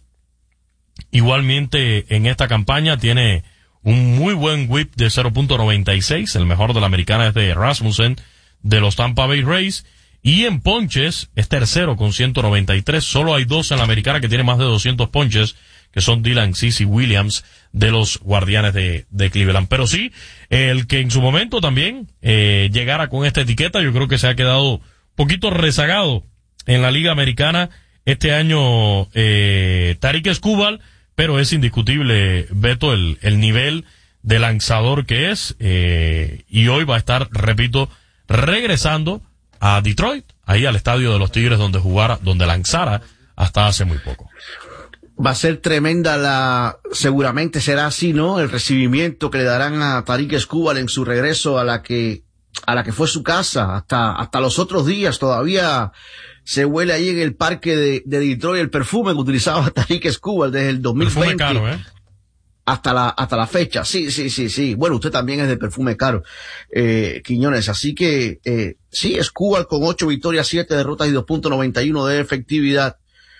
igualmente en esta campaña tiene un muy buen whip de 0.96, el mejor de la Americana es de Rasmussen de los Tampa Bay Rays, y en ponches es tercero con 193, solo hay 2 en la Americana que tiene más de 200 ponches, que son Dylan Cease y Williams de los Guardianes de Cleveland. Pero sí, el que en su momento también llegara con esta etiqueta, yo creo que se ha quedado un poquito rezagado en la Liga Americana este año Tarik Skubal, pero es indiscutible, Beto, el nivel de lanzador que es, y hoy va a estar, repito, regresando a Detroit, ahí al estadio de los Tigres donde lanzara hasta hace muy poco. Va a ser tremenda seguramente será así, ¿no? El recibimiento que le darán a Tarik Skubal en su regreso a la que fue su casa, hasta los otros días todavía se huele ahí en el parque de Detroit el perfume que utilizaba Tarik Skubal desde el 2020. Perfume caro, hasta la fecha. Sí. Bueno, usted también es de perfume caro, Quiñones. Así que, sí, Skubal con 8 victorias, 7 derrotas y 2.91 de efectividad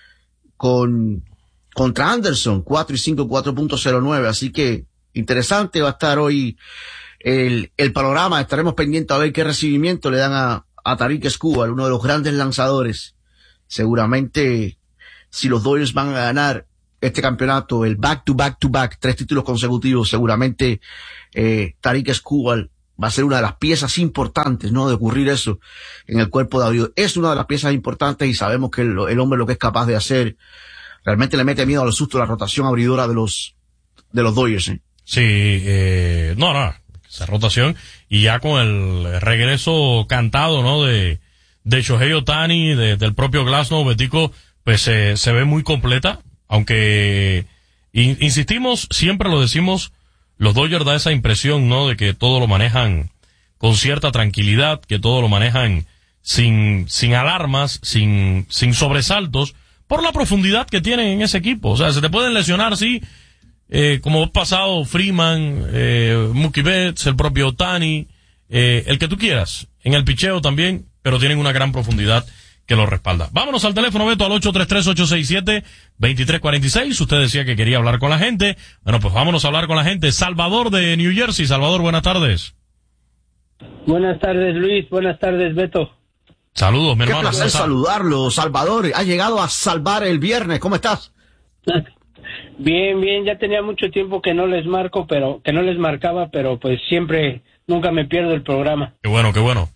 contra Anderson, 4 y 5, 4.09. Así que, interesante va a estar hoy el panorama. Estaremos pendientes a ver qué recibimiento le dan a Tarik Skubal, uno de los grandes lanzadores. Seguramente, si los Dodgers van a ganar este campeonato, el back-to-back-to-back, 3 títulos consecutivos, seguramente Tarik Skubal va a ser una de las piezas importantes, ¿no? De ocurrir eso en el cuerpo de abridor. Es una de las piezas importantes y sabemos que el hombre lo que es capaz de hacer, realmente le mete miedo a los sustos la rotación abridora de los Dodgers, Sí, no, esa rotación, y ya con el regreso cantado, ¿no? De Shohei Ohtani, del propio Glasnow, Betico, pues se ve muy completa, aunque insistimos, siempre lo decimos, los Dodgers da esa impresión, ¿no? De que todo lo manejan con cierta tranquilidad, que todo lo manejan sin alarmas, sin sobresaltos, por la profundidad que tienen en ese equipo. O sea, se te pueden lesionar, sí, como ha pasado Freeman, Mookie Betts, el propio Ohtani, el que tú quieras, en el picheo también, pero tienen una gran profundidad que lo respalda. Vámonos al teléfono, Beto, al 833-867-2346. Usted decía que quería hablar con la gente. Bueno, pues vámonos a hablar con la gente. Salvador de New Jersey. Salvador, buenas tardes. Buenas tardes, Luis. Buenas tardes, Beto. Saludos, mi hermano. Qué placer saludarlo, Salvador. Ha llegado a salvar el viernes. ¿Cómo estás? Bien. Ya tenía mucho tiempo que no les marcaba, pero pues siempre, nunca me pierdo el programa. Qué bueno.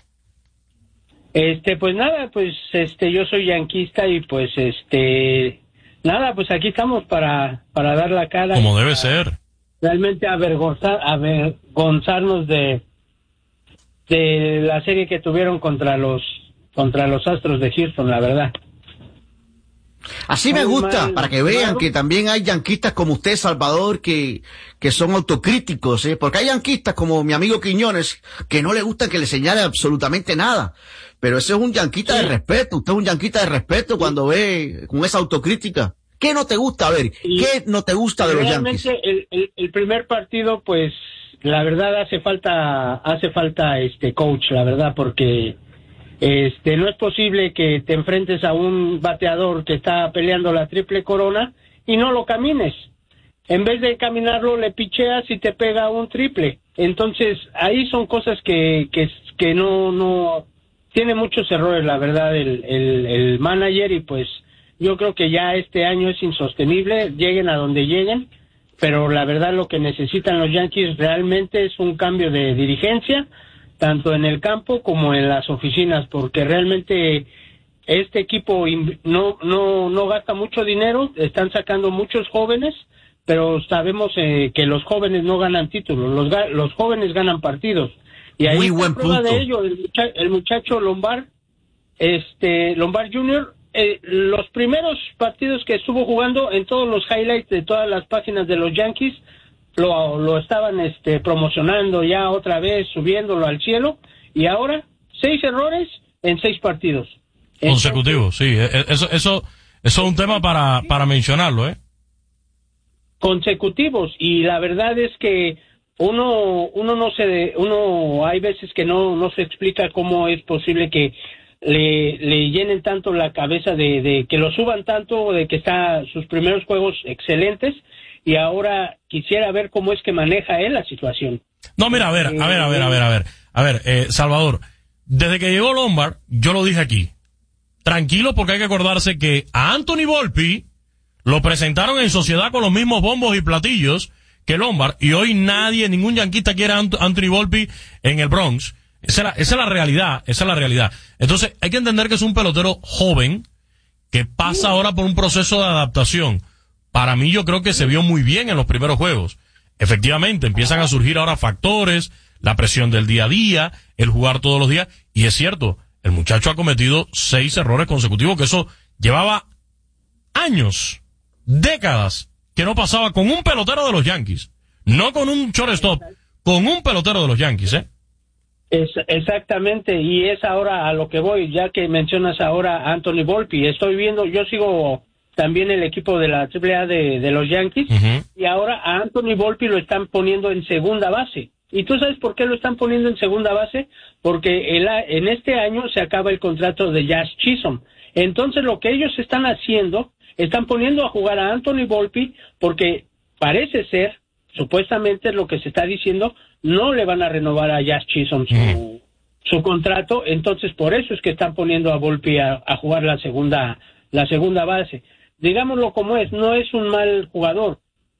Pues nada, yo soy yanquista y pues nada, pues aquí estamos para dar la cara. Como debe ser. Realmente avergonzarnos de la serie que tuvieron contra los Astros de Houston, la verdad. Así me gusta, para que vean que también hay yanquistas como usted, Salvador, que son autocríticos, porque hay yanquistas como mi amigo Quiñones, que no le gusta que le señale absolutamente nada. Pero ese es un yanquista de respeto, usted es un yanquista de respeto cuando ve con esa autocrítica. ¿Qué no te gusta? A ver, ¿qué no te gusta de los Yankees? Realmente el primer partido, pues, la verdad hace falta coach, la verdad, porque no es posible que te enfrentes a un bateador que está peleando la triple corona y no lo camines. En vez de caminarlo, le picheas y te pega un triple. Entonces, ahí son cosas que no tiene muchos errores, la verdad, el manager, y pues yo creo que ya este año es insostenible, lleguen a donde lleguen, pero la verdad lo que necesitan los Yankees realmente es un cambio de dirigencia, tanto en el campo como en las oficinas, porque realmente este equipo no gasta mucho dinero, están sacando muchos jóvenes, pero sabemos que los jóvenes no ganan títulos, los jóvenes ganan partidos. Y ahí muy está buen prueba punto de ello, el muchacho Lombard Jr., los primeros partidos que estuvo jugando, en todos los highlights de todas las páginas de los Yankees, lo estaban promocionando ya otra vez, subiéndolo al cielo, y ahora 6 errores en 6 partidos. Consecutivos, sí, eso es un tema para mencionarlo, Consecutivos, y la verdad es que uno hay veces que no se explica cómo es posible que le llenen tanto la cabeza de que lo suban tanto, de que está sus primeros juegos excelentes, y ahora quisiera ver cómo es que maneja él la situación. No, mira, a ver, Salvador, desde que llegó Lombard, yo lo dije aquí, tranquilo, porque hay que acordarse que a Anthony Volpi lo presentaron en sociedad con los mismos bombos y platillos que Lombard, y hoy ningún yanquista quiere a Anthony Volpi en el Bronx. Esa es la realidad. Entonces, hay que entender que es un pelotero joven que pasa ahora por un proceso de adaptación. Para mí, yo creo que se vio muy bien en los primeros juegos. Efectivamente, empiezan a surgir ahora factores, la presión del día a día, el jugar todos los días, y es cierto, el muchacho ha cometido 6 errores consecutivos, que eso llevaba años, décadas, que no pasaba con un pelotero de los Yankees, no con un shortstop, con un pelotero de los Yankees, Exactamente, y es ahora a lo que voy, ya que mencionas ahora a Anthony Volpi. Yo sigo también el equipo de la AAA de los Yankees, y ahora a Anthony Volpi lo están poniendo en segunda base. ¿Y tú sabes por qué lo están poniendo en segunda base? Porque en este año se acaba el contrato de Jazz Chisholm. Entonces lo que ellos están haciendo, están poniendo a jugar a Anthony Volpi, porque parece ser, supuestamente es lo que se está diciendo, no le van a renovar a Jazz Chisholm su contrato, entonces por eso es que están poniendo a Volpi a jugar la segunda base. Digámoslo como es, no es un mal jugador.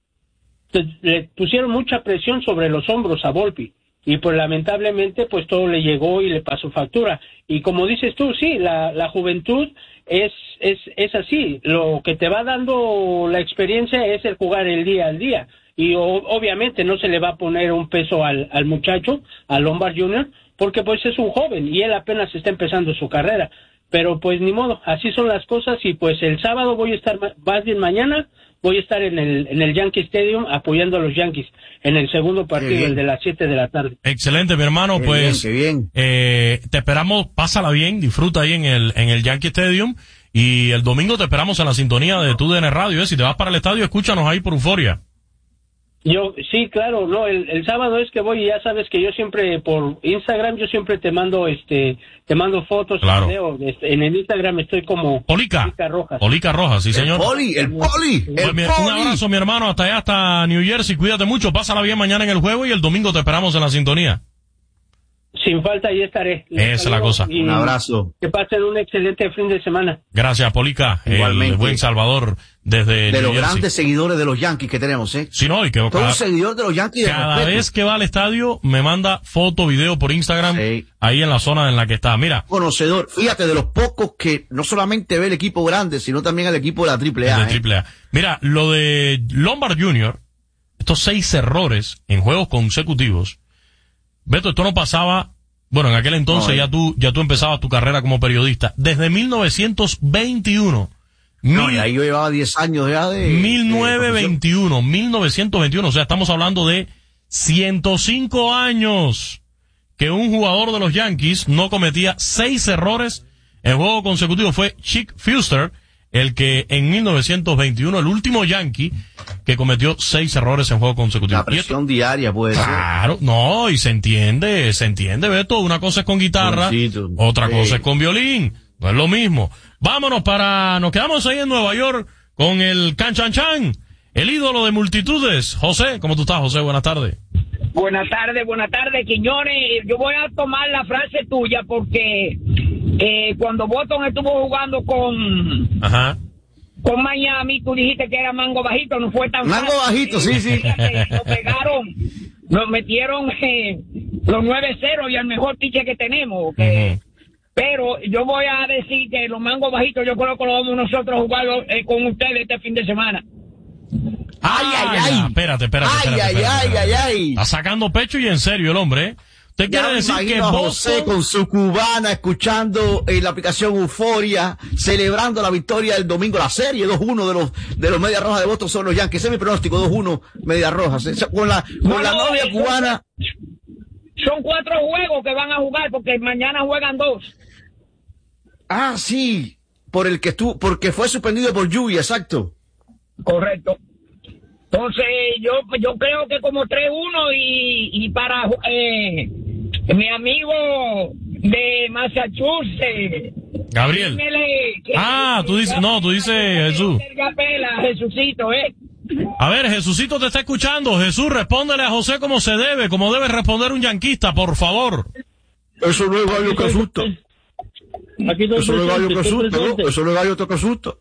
Le pusieron mucha presión sobre los hombros a Volpi, y pues lamentablemente pues todo le llegó y le pasó factura. Y como dices tú, sí, la juventud es así, lo que te va dando la experiencia es el jugar el día al día. y obviamente no se le va a poner un peso al muchacho, al Lombard Jr., porque pues es un joven y él apenas está empezando su carrera. Pero pues ni modo, así son las cosas, y pues el sábado voy a estar, más bien mañana, voy a estar en el Yankee Stadium apoyando a los Yankees en el segundo partido, el de las 7 de la tarde. Excelente, mi hermano, Qué pues bien. Te esperamos, pásala bien, disfruta ahí en el Yankee Stadium, y el domingo te esperamos en la sintonía de TUDN Radio. Si te vas para el estadio, escúchanos ahí por Euforia. Sí, claro, no, el sábado es que voy, y ya sabes que yo siempre por Instagram, yo siempre te mando fotos, claro. Video, en el Instagram estoy como Polica Rojas. Polica Rojas, sí señor. El poli. Un abrazo, mi hermano, hasta allá, hasta New Jersey, cuídate mucho, pásala bien mañana en el juego, y el domingo te esperamos en la sintonía. Sin falta, ahí estaré. Esa es la cosa. Un abrazo. Que pasen un excelente fin de semana. Gracias, Polica. Igualmente. El buen Salvador desde de New los Jersey. Grandes seguidores de los Yankees que tenemos, ¿eh? Sí, no, y que todo un seguidor de los Yankees. Cada vez que va al estadio, me manda foto, video por Instagram, ahí en la zona en la que está. Mira. Conocedor, fíjate, de los pocos que no solamente ve el equipo grande, sino también el equipo de la AAA. AAA. Mira, lo de Lombard Jr., estos 6 errores en juegos consecutivos. Beto, esto no pasaba. Bueno, en aquel entonces ya tú empezabas tu carrera como periodista. Desde 1921. Y ahí yo llevaba 10 años ya de 1921. O sea, estamos hablando de 105 años que un jugador de los Yankees no cometía 6 errores en juego consecutivo. Fue Chick Fuster, el que en 1921, el último Yankee que cometió 6 errores en juego consecutivo. La presión diaria puede ser. Claro, no, y se entiende, Beto. Una cosa es con guitarra, otra cosa es con violín. No es lo mismo. Vámonos nos quedamos ahí en Nueva York con el Can Chan Chan, el ídolo de multitudes. José, ¿cómo tú estás, José? Buenas tardes. Buenas tardes, Quiñones. Yo voy a tomar la frase tuya porque cuando Boston estuvo jugando con Miami, tú dijiste que era mango bajito, no fue tan mango fácil. Bajito, sí. Nos pegaron, nos metieron los 9-0 y el mejor tiche que tenemos. Pero yo voy a decir que los mangos bajitos yo creo que lo vamos nosotros a jugar con ustedes este fin de semana. Ay. Espérate. Está sacando pecho y en serio el hombre, ¿eh? ¿Usted quiere decir que José con su cubana escuchando la aplicación Euforia, celebrando la victoria del domingo, la serie 2-1 de los Medias Rojas de Boston son los Yankees? Ese es mi pronóstico, 2-1 Medias Rojas. Con la novia cubana. Son 4 juegos que van a jugar porque mañana juegan 2. Ah, sí, porque fue suspendido por lluvia, exacto. Correcto. Entonces, yo creo que como 3-1 y para mi amigo de Massachusetts, Gabriel. Tú dices Jesús. Jesucito, A ver, Jesucito te está escuchando. Jesús, respóndele a José como se debe, como debe responder un yanquista, por favor. Eso no es gallo que asusta. Eso no es gallo que asusta, ¿no? Eso no es gallo que asusta.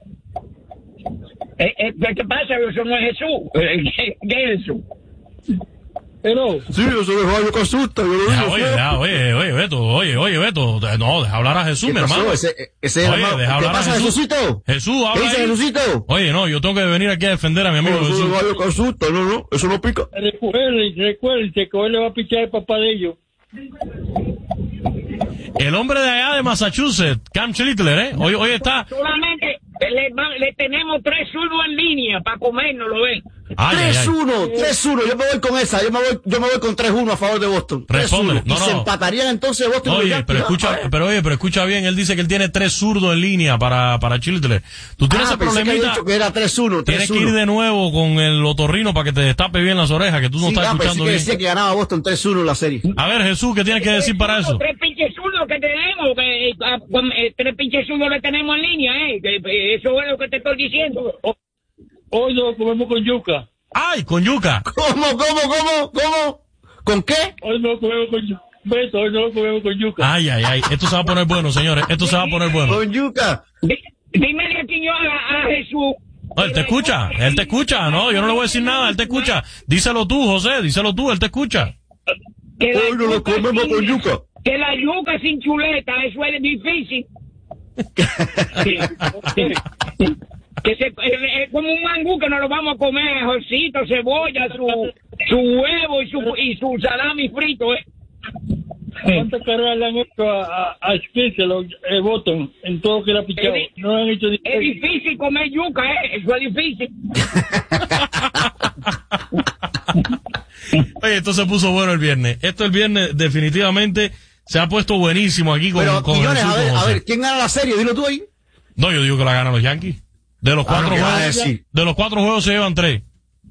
¿Qué pasa? Eso no es Jesús. ¿Qué es Jesús? Pero... Sí, eso es gallo que asusta. Oye, Beto. No, deja hablar a Jesús, mi hermano. Deja hablar a Jesucito. Jesús, habla. ¿Qué dice Jesucito? Oye, no, yo tengo que venir aquí a defender a mi amigo Jesús. Eso es gallo que asusta, no, eso no pica. Recuerden que hoy le va a pichar el papá de ellos. El hombre de allá de Massachusetts, Cam Schlittler, hoy está... Solamente le tenemos 3 zurdos en línea para comernos, ¿lo ven? 3-1, yo me voy con esa, yo me voy con 3-1 a favor de Boston. Responde. Y se empatarían entonces Boston. Oye, pero escucha bien, él dice que él tiene 3 zurdos en línea para Schlittler. Tú tienes ese problemita. Que dicho que era 3-1. Tienes que ir de nuevo con el otorrino para que te destape bien las orejas, que tú no estás escuchando bien. Decía que ganaba Boston 3-1 la serie. A ver, Jesús, ¿qué tienes que decir para eso? 3 pinches zurdos que tenemos, 3 pinches zurdos que tenemos en línea, eso es lo que te estoy diciendo. Hoy lo comemos con yuca. ¡Ay, con yuca! ¿Cómo? ¿Con qué? Hoy no lo comemos con yuca. Beto, hoy no lo comemos con yuca. Ay. Esto se va a poner bueno, señores. Esto se va a poner bueno. Con yuca. Dímele aquí yo a Jesús. No, él te escucha. No, yo no le voy a decir nada, él te escucha. Díselo tú, José, él te escucha. Hoy no lo comemos con yuca. Que la yuca sin chuleta, eso es difícil. que es como un mangú que nos lo vamos a comer, ajorcito, cebolla, su huevo y su salami frito, ¿Cuántas carreras le han hecho a Smith que lo voten en todo lo que le ha pichado? No han hecho es difícil comer yuca, eso es difícil. Oye, esto se puso bueno el viernes. Esto el viernes definitivamente se ha puesto buenísimo aquí con Quiñones, a ver, ¿quién gana la serie? Dilo tú ahí. No, yo digo que la ganan los Yankees. De los 4 juegos, de los 4 juegos se llevan 3.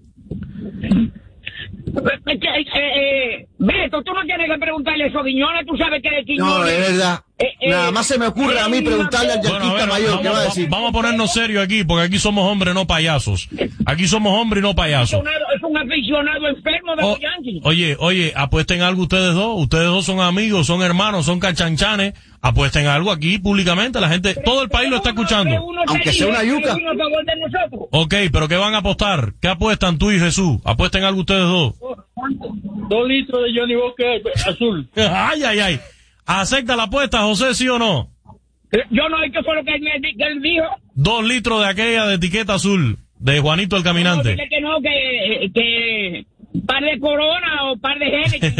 Beto, tú no tienes que preguntarle eso a Quiñones, tú sabes que de Quiñones. No, es verdad. Nada más se me ocurre a mí preguntarle al yanquista mayor, ¿qué va a decir? Vamos a ponernos serios aquí, porque aquí somos hombres, no payasos. Aquí somos hombres y no payasos. Es un aficionado enfermo de los Yankees. Oye, apuesten algo ustedes dos. Ustedes dos son amigos, son hermanos, son cachanchanes. Apuesten algo aquí públicamente. La gente, todo el país lo está escuchando. Aunque sea una yuca. Ok, pero ¿qué van a apostar? ¿Qué apuestan tú y Jesús? Apuesten algo ustedes dos. 2 litros de Johnny Walker azul. Ay. ¿Acepta la apuesta, José, sí o no? Yo no, ¿qué fue lo que él dijo? 2 litros de aquella de etiqueta azul, de Juanito el Caminante. No, que no, que par de Corona o par de Genesis.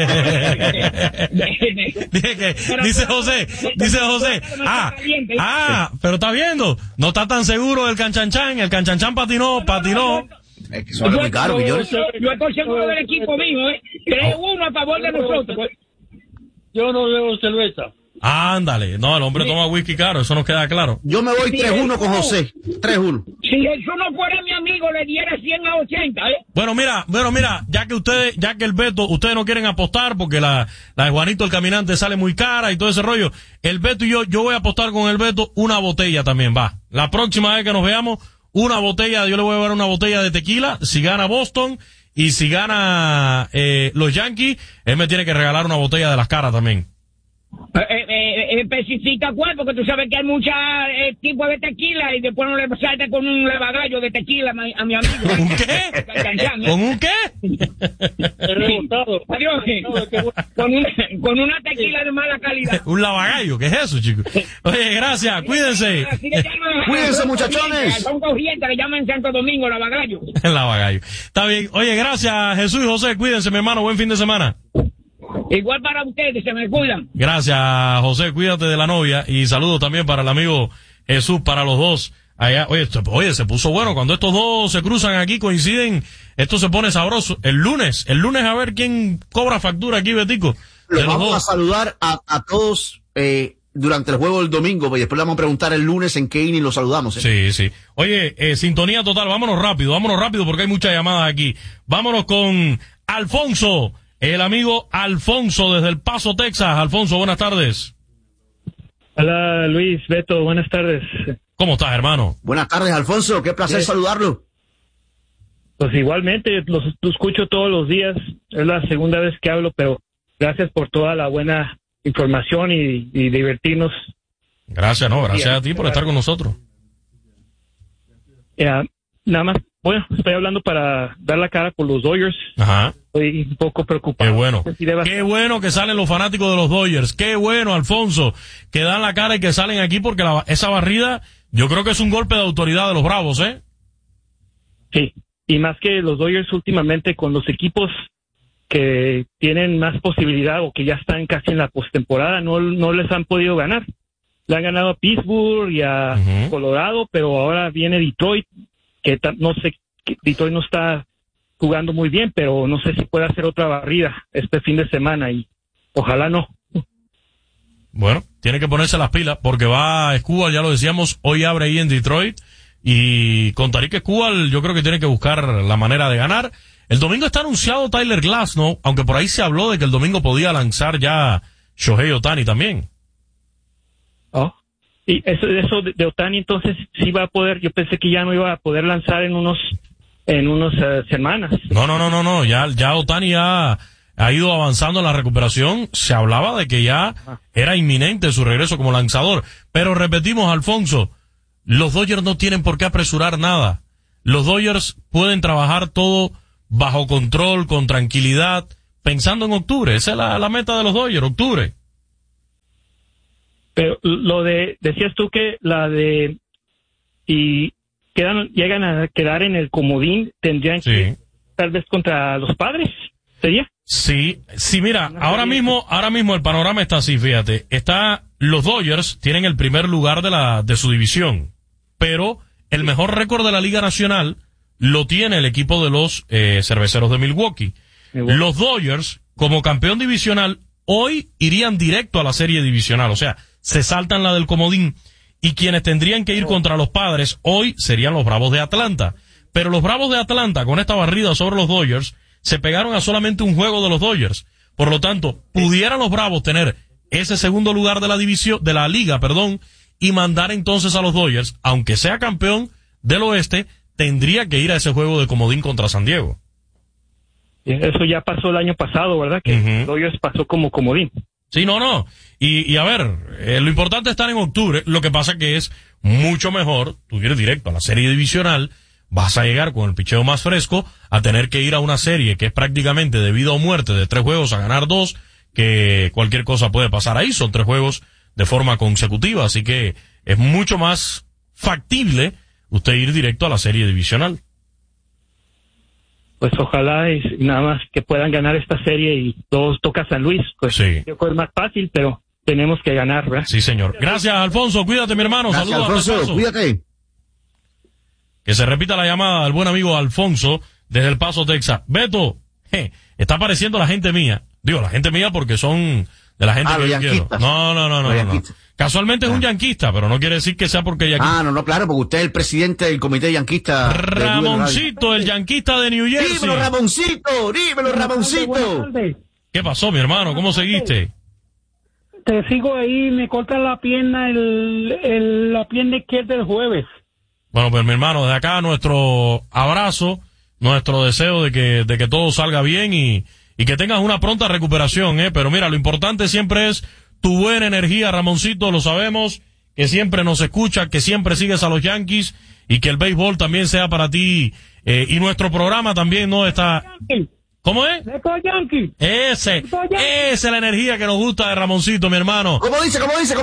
Dice José, pero está viendo, no está tan seguro del canchanchan, el canchanchan patinó. Es que son muy caros, Quiñones. Yo estoy seguro del equipo mío, 3-1 a favor de nosotros. Yo no bebo cerveza. Ándale, no, el hombre toma whisky caro, eso nos queda claro. Yo me voy 3-1 con José, 3-1. Si Jesús no fuera mi amigo, le diera 100 a 80, Bueno, mira, ya que el Beto, ustedes no quieren apostar porque la de Juanito el Caminante sale muy cara y todo ese rollo, el Beto y yo voy a apostar con el Beto una botella también, va. La próxima vez que nos veamos, una botella, yo le voy a dar una botella de tequila, si gana Boston, y si gana los Yankees, él me tiene que regalar una botella de las caras también. Especifica cuál, porque tú sabes que hay muchos tipos de tequila y después no le salte con un levagallo de tequila a mi amigo. ¿Con un qué? ¿Con un qué? Con una tequila de mala calidad. Un lavagallo, ¿qué es eso, chicos? Oye, gracias, cuídense. Cuídense, muchachones. Son corrientes que llaman Santo Domingo lavagallo. Lavagallo. Está bien. Oye, gracias, Jesús y José, cuídense, mi hermano, buen fin de semana. Igual para ustedes, se me cuidan. Gracias, José, cuídate de la novia y saludos también para el amigo Jesús, para los dos. Allá, oye, se puso bueno cuando estos dos se cruzan aquí, coinciden, esto se pone sabroso. El lunes a ver quién cobra factura aquí, Betico. Les vamos a saludar a todos durante el juego del domingo, y después le vamos a preguntar el lunes en qué inning los saludamos. Sí. Oye, sintonía total, vámonos rápido porque hay muchas llamadas aquí. Vámonos con Alfonso. El amigo Alfonso desde El Paso, Texas. Alfonso, buenas tardes. Hola, Luis, Beto, buenas tardes. ¿Cómo estás, hermano? Buenas tardes, Alfonso, qué placer saludarlo. Pues igualmente, los escucho todos los días, es la segunda vez que hablo, pero gracias por toda la buena información y divertirnos. Gracias a ti por estar con nosotros. Nada más, bueno, estoy hablando para dar la cara por los Dodgers. Ajá. Estoy un poco preocupado. Qué bueno. Qué bueno que salen los fanáticos de los Dodgers. Qué bueno, Alfonso, que dan la cara y que salen aquí porque esa barrida, yo creo que es un golpe de autoridad de los Bravos, ¿eh? Sí, y más que los Dodgers últimamente con los equipos que tienen más posibilidad o que ya están casi en la postemporada, no les han podido ganar. Le han ganado a Pittsburgh y a Colorado, pero ahora viene Detroit, que no sé, Detroit no está jugando muy bien, pero no sé si puede hacer otra barrida este fin de semana y ojalá no. Bueno, tiene que ponerse las pilas porque va Escobar, ya lo decíamos, hoy abre ahí en Detroit y con Tarik Escobar yo creo que tiene que buscar la manera de ganar. El domingo está anunciado Tyler Glasnow, aunque por ahí se habló de que el domingo podía lanzar ya Shohei Ohtani también. Oh. Y eso de Ohtani entonces sí va a poder, yo pensé que ya no iba a poder lanzar en unos semanas. No, ya Ohtani ha ido avanzando en la recuperación, se hablaba de que ya era inminente su regreso como lanzador, pero repetimos, Alfonso, los Dodgers no tienen por qué apresurar nada, los Dodgers pueden trabajar todo bajo control, con tranquilidad, pensando en octubre, esa es la meta de los Dodgers, octubre. Pero decías tú que llegan a quedar en el comodín, tendrían que tal vez contra los Padres, ¿sería? Sí, mira, ahora mismo el panorama está así, fíjate. Los Dodgers tienen el primer lugar de su división, pero el mejor récord de la Liga Nacional lo tiene el equipo de los Cerveceros de Milwaukee. Los Dodgers, como campeón divisional, hoy irían directo a la serie divisional, o sea, se saltan la del comodín, y quienes tendrían que ir contra los Padres hoy serían los Bravos de Atlanta. Pero los Bravos de Atlanta, con esta barrida sobre los Dodgers, se pegaron a solamente un juego de los Dodgers. Por lo tanto, pudieran los Bravos tener ese segundo lugar de la liga, y mandar entonces a los Dodgers, aunque sea campeón del oeste, tendría que ir a ese juego de comodín contra San Diego. Eso ya pasó el año pasado, ¿verdad? Que Dodgers pasó como comodín. Sí, no. Y a ver, lo importante es estar en octubre. Lo que pasa que es mucho mejor tú ir directo a la serie divisional. Vas a llegar con el picheo más fresco a tener que ir a una serie que es prácticamente de vida o muerte, de 3 juegos a ganar 2, que cualquier cosa puede pasar ahí. Son 3 juegos de forma consecutiva, así que es mucho más factible usted ir directo a la serie divisional. Pues ojalá nada más que puedan ganar esta serie y todos toca San Luis. Pues sí. Yo creo que es más fácil, pero tenemos que ganar, ¿verdad? Sí, señor. Gracias, Alfonso. Cuídate, mi hermano. Saludos. Alfonso, cuídate. Que se repita la llamada del buen amigo Alfonso desde El Paso, Texas. Beto, está apareciendo la gente mía. Digo, la gente mía porque son de la gente que yo quiero. No. Casualmente es un yanquista, pero no quiere decir que sea porque yanquista. No, claro, porque usted es el presidente del comité yanquista. Ramoncito, el yanquista de New Jersey. Dímelo, Ramoncito. ¿Qué pasó, mi hermano? ¿Cómo seguiste? Te sigo ahí, me cortan la pierna, la pierna izquierda el jueves. Bueno, pues mi hermano, desde acá nuestro abrazo, nuestro deseo de que todo salga bien y que tengas una pronta recuperación, Pero mira, lo importante siempre es tu buena energía, Ramoncito, lo sabemos, que siempre nos escucha, que siempre sigues a los Yankees y que el béisbol también sea para ti, y nuestro programa también no está... ¿Cómo es? Let's go Yankees. Esa es la energía que nos gusta de Ramoncito, mi hermano. ¿Cómo dice?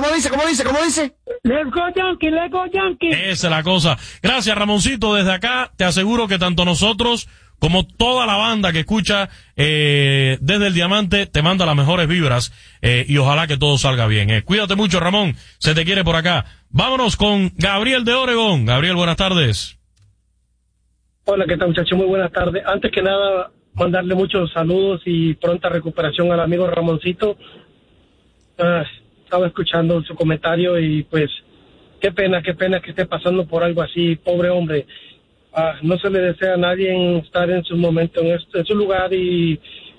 Let's go Yankees. Esa es la cosa. Gracias, Ramoncito, desde acá te aseguro que tanto nosotros como toda la banda que escucha desde el Diamante te manda las mejores vibras, y ojalá que todo salga bien. Cuídate mucho, Ramón, se te quiere por acá. Vámonos con Gabriel de Oregón. Gabriel, buenas tardes. Hola, ¿qué tal, muchachos? Muy buenas tardes. Antes que nada, mandarle muchos saludos y pronta recuperación al amigo Ramoncito. Estaba escuchando su comentario y pues qué pena que esté pasando por algo así, pobre hombre. No se le desea a nadie estar en su momento, en su lugar, y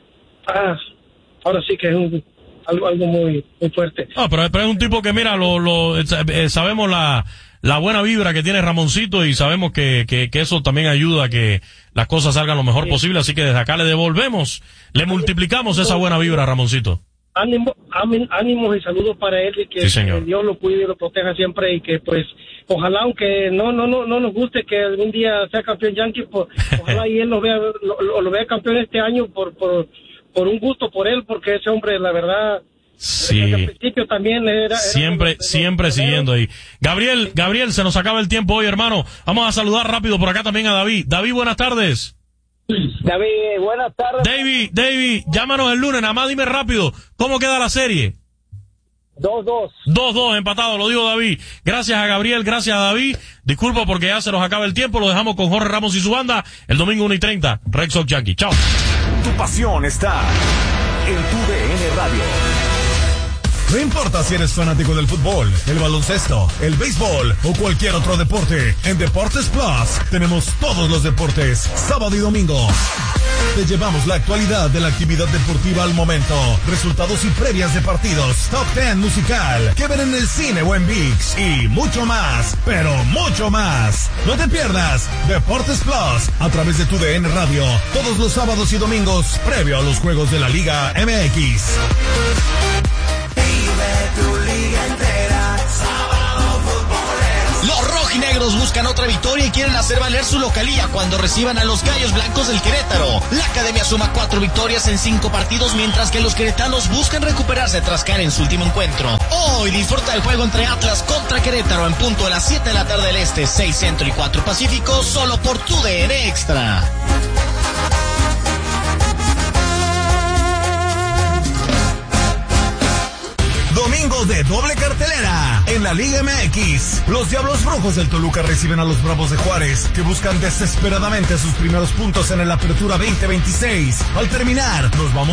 ahora sí que es algo muy fuerte. Pero es un tipo que, mira, sabemos la buena vibra que tiene Ramoncito y sabemos que eso también ayuda a que las cosas salgan lo mejor posible, así que desde acá le multiplicamos esa buena vibra a Ramoncito. Ánimos y saludos para él, y que Dios lo cuide y lo proteja siempre, y que pues ojalá, aunque no nos guste que algún día sea campeón Yankee, pues ojalá y él lo vea campeón este año por un gusto por él, porque ese hombre, la verdad, sí, desde el principio también era siempre siguiendo ahí. Gabriel, se nos acaba el tiempo hoy, hermano. Vamos a saludar rápido por acá también a David. David, buenas tardes. David, buenas tardes. David, llámanos el lunes, nada más dime rápido, ¿cómo queda la serie? 2-2. 2-2, empatado, lo digo David. Gracias a Gabriel, gracias a David. Disculpa porque ya se nos acaba el tiempo, lo dejamos con Jorge Ramos y su banda, el domingo 1:30, Red Sox Yankee. Chao. Tu pasión está en tu DN Radio. No importa si eres fanático del fútbol, el baloncesto, el béisbol o cualquier otro deporte, en Deportes Plus tenemos todos los deportes, sábado y domingo. Te llevamos la actualidad de la actividad deportiva al momento, resultados y previas de partidos, top 10 musical, que ver en el cine o en ViX y mucho más, pero mucho más. No te pierdas Deportes Plus a través de tu DN Radio, todos los sábados y domingos, previo a los juegos de la Liga MX. Los rojinegros buscan buscan otra victoria y quieren hacer valer su localía cuando reciban a los Gallos Blancos del Querétaro. La Academia suma 4 victorias en 5 partidos, mientras que los queretanos buscan recuperarse tras caer en su último encuentro. Hoy disfruta el juego entre Atlas contra Querétaro en punto a las 7 de la tarde del Este, 6 Centro y 4 Pacífico, solo por TUDN Extra. Domingo de doble cartelera en la Liga MX. Los Diablos Rojos del Toluca reciben a los Bravos de Juárez, que buscan desesperadamente sus primeros puntos en el Apertura 2026. Al terminar, nos vamos